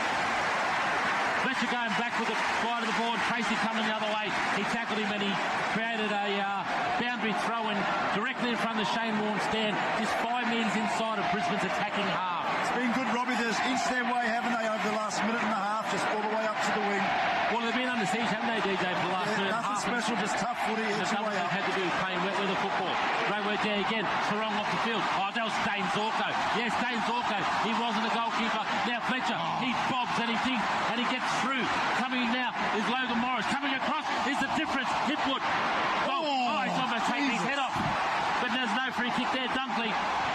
Fletcher going back with the side of the board. Tracy coming the other way. He tackled him and he created a boundary throw-in directly in front of the Shane Warne stand. Just 5 metres inside of Brisbane's attacking half. It's been good, Robbie. They've inched their way, haven't they, over the last minute and a half, just all the way up to the wing. Well, they've been under siege, haven't they, DJ, for the last minute and a half? Nothing special, just tough footy. The double they've had to do is playing wet weather football. Great work there again. Sarong off the field. Oh, that was Dane Zorko. Yes, Dane Zorko. He wasn't a goalkeeper. Now Fletcher, he bobs and he thinks, and he gets through. Coming in now is Logan Morris. Coming across is the difference. Hipwood. Oh, he's almost taking his head off. But there's no free kick there. Dunkley.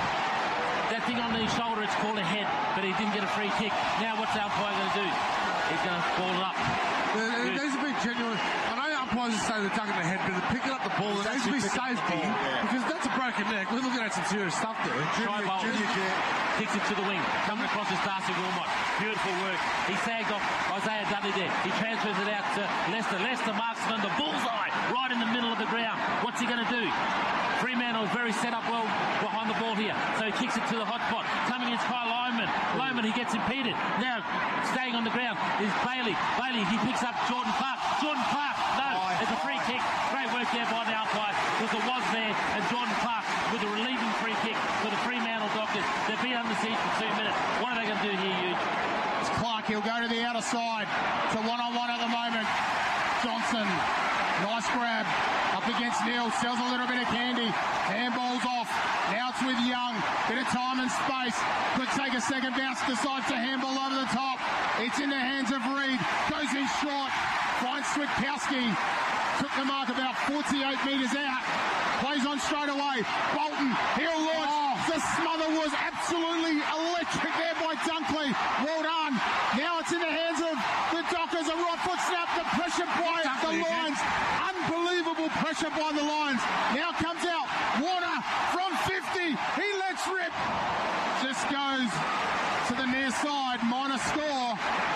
That thing on his shoulder, it's called a head, but he didn't get a free kick. Now what's the umpire going to do? He's going to ball it up. It needs to be genuine. I know umpires say they're ducking the head, but they're picking up the ball. There needs to be safety, because that's a broken neck. We're looking at some serious stuff there. Junior kicks it to the wing. Coming across is Darcy Wilmot. Beautiful work. He sagged off Isaiah Dudley there. He transfers it out to Lester. Lester marks it on the bullseye, right in the middle of the ground. What's he going to do? Fremantle is very set up well behind the ball here. So he kicks it to the hot spot. Coming in Kyle Lyman. Lyman, he gets impeded. Now, staying on the ground is Bailey. Bailey, he picks up Jordan Clark. Jordan Clark, no, it's a free kick. Great work there by the umpire, because it was there. And Jordan Clark with a relieving free kick for the Fremantle Dockers. They've been under siege for 2 minutes. What are they going to do here, Huge? It's Clark, he'll go to the outer side. It's a one-on-one at the moment. Johnson, nice grab. Up against Neal, sells a little bit of candy. Handball's off. Now it's with Young. Bit of time and space. Could take a second bounce. Decides to handball over the top. It's in the hands of Reid. Goes in short. Finds Switkowski. Took the mark about 48 metres out. Plays on straight away. Bolton. He'll launch. The smother was absolutely electric there by Dunkley. Well done. Now it's in the hands of the Dockers. A right foot snap. The pressure by the Lions. Unbelievable pressure by the Lions. Now comes out Warner from 50. He lets rip. Just goes to the near side. Minor score.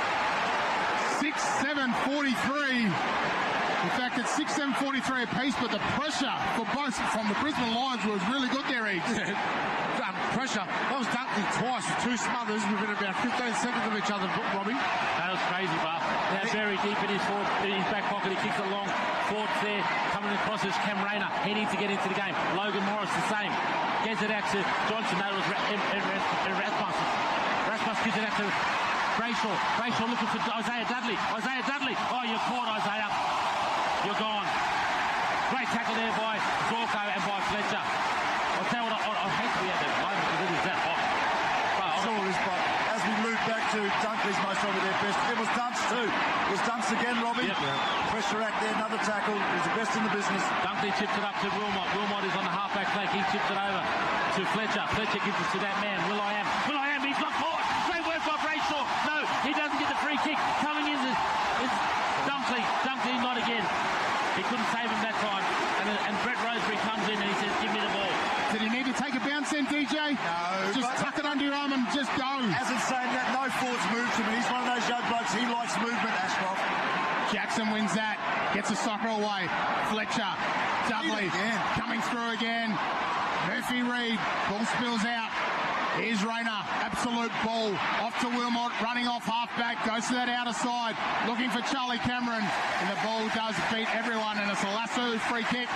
6-7-43. In fact, it's 6-7-43 apiece, but the pressure for both from the Brisbane Lions was really good there, Eags. Pressure. That was Dunkley twice with two smothers within about 15 seconds of each other, Robbie. That was crazy, Bart. Now very deep in his back pocket. He kicks it long. Fords there. Coming across is Cam Rayner. He needs to get into the game. Logan Morris the same. Gets it out to Johnson. That was Rasmus. Rasmus gives it out to Brayshaw. Brayshaw looking for Isaiah Dudley. Isaiah Dudley. Oh, you're caught, Isaiah. You're gone. Great tackle there by Zorko and by Fletcher. I'll tell you what, I hate to be at that moment because it is that hot. That's all it is, but as we move back to Dunkley's most probably their best. It was Dunce too. It was Dunce again, Robbie. Yep. Pressure act there, another tackle. He's the best in the business. Dunkley chips it up to Wilmot. Wilmot is on the halfback flank. He chips it over to Fletcher. Fletcher gives it to that man, Will.i.am. Will.i.am, he's not caught. Great work by Brayshaw. No, he doesn't get the free kick. Coming in is Dunkley. Dunkley not again. He couldn't save him that time. And Brett Roseberry comes in and he says, give me the ball. Did he need to take a bounce then, DJ? No. Just tuck it under your arm and just go. Hasn't saying that. No Ford's moved him. He's one of those young blokes. He likes movement, Ashcroft. Jackson wins that. Gets a soccer away. Fletcher. Dudley. Coming through again. Murphy Reid. Ball spills out. Here's Rayner. Absolute ball. Off to Wilmot. Running off halfback. Goes to that outer side. Looking for Charlie Cameron. And the ball does beat everyone. And it's a lasso free kick.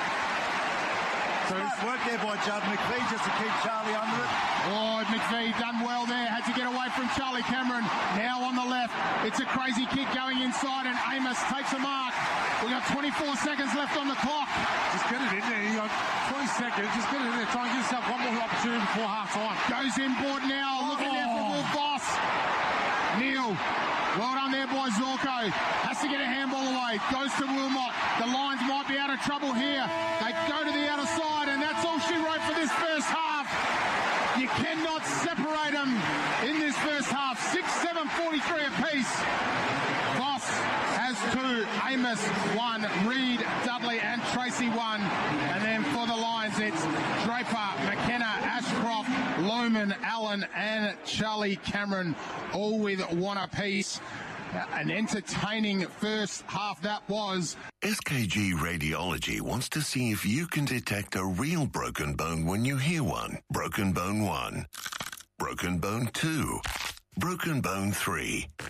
Smart work there by Judd McVie just to keep Charlie under it. Oh, McVie done well there. Had to get away from Charlie Cameron. Now on the left. It's a crazy kick going inside and Amos takes a mark. We've got 24 seconds left on the clock. Just get it in there. You got 20 seconds. Just get it in there. Try and give yourself one more opportunity before half time. Goes inboard now. Looking there for Wolf Boss. Neal. Well done there by Zorko. Has to get a handball away. Goes to Wilmot. The Lions might be out of trouble here. They go to the outer side, and that's all she wrote for this first half. You cannot separate them in this first half. 6-7-43 apiece. Voss has 2. Amos 1. Reid, Dudley, and Tracy 1. And then for the Lions, it's Draper, McKenna, Ashcroft, Lohman, Allen, and Charlie Cameron, all with 1 apiece. An entertaining first half that was. SKG Radiology wants to see if you can detect a real broken bone when you hear one. Broken bone 1. Broken bone 2. Broken bone 3.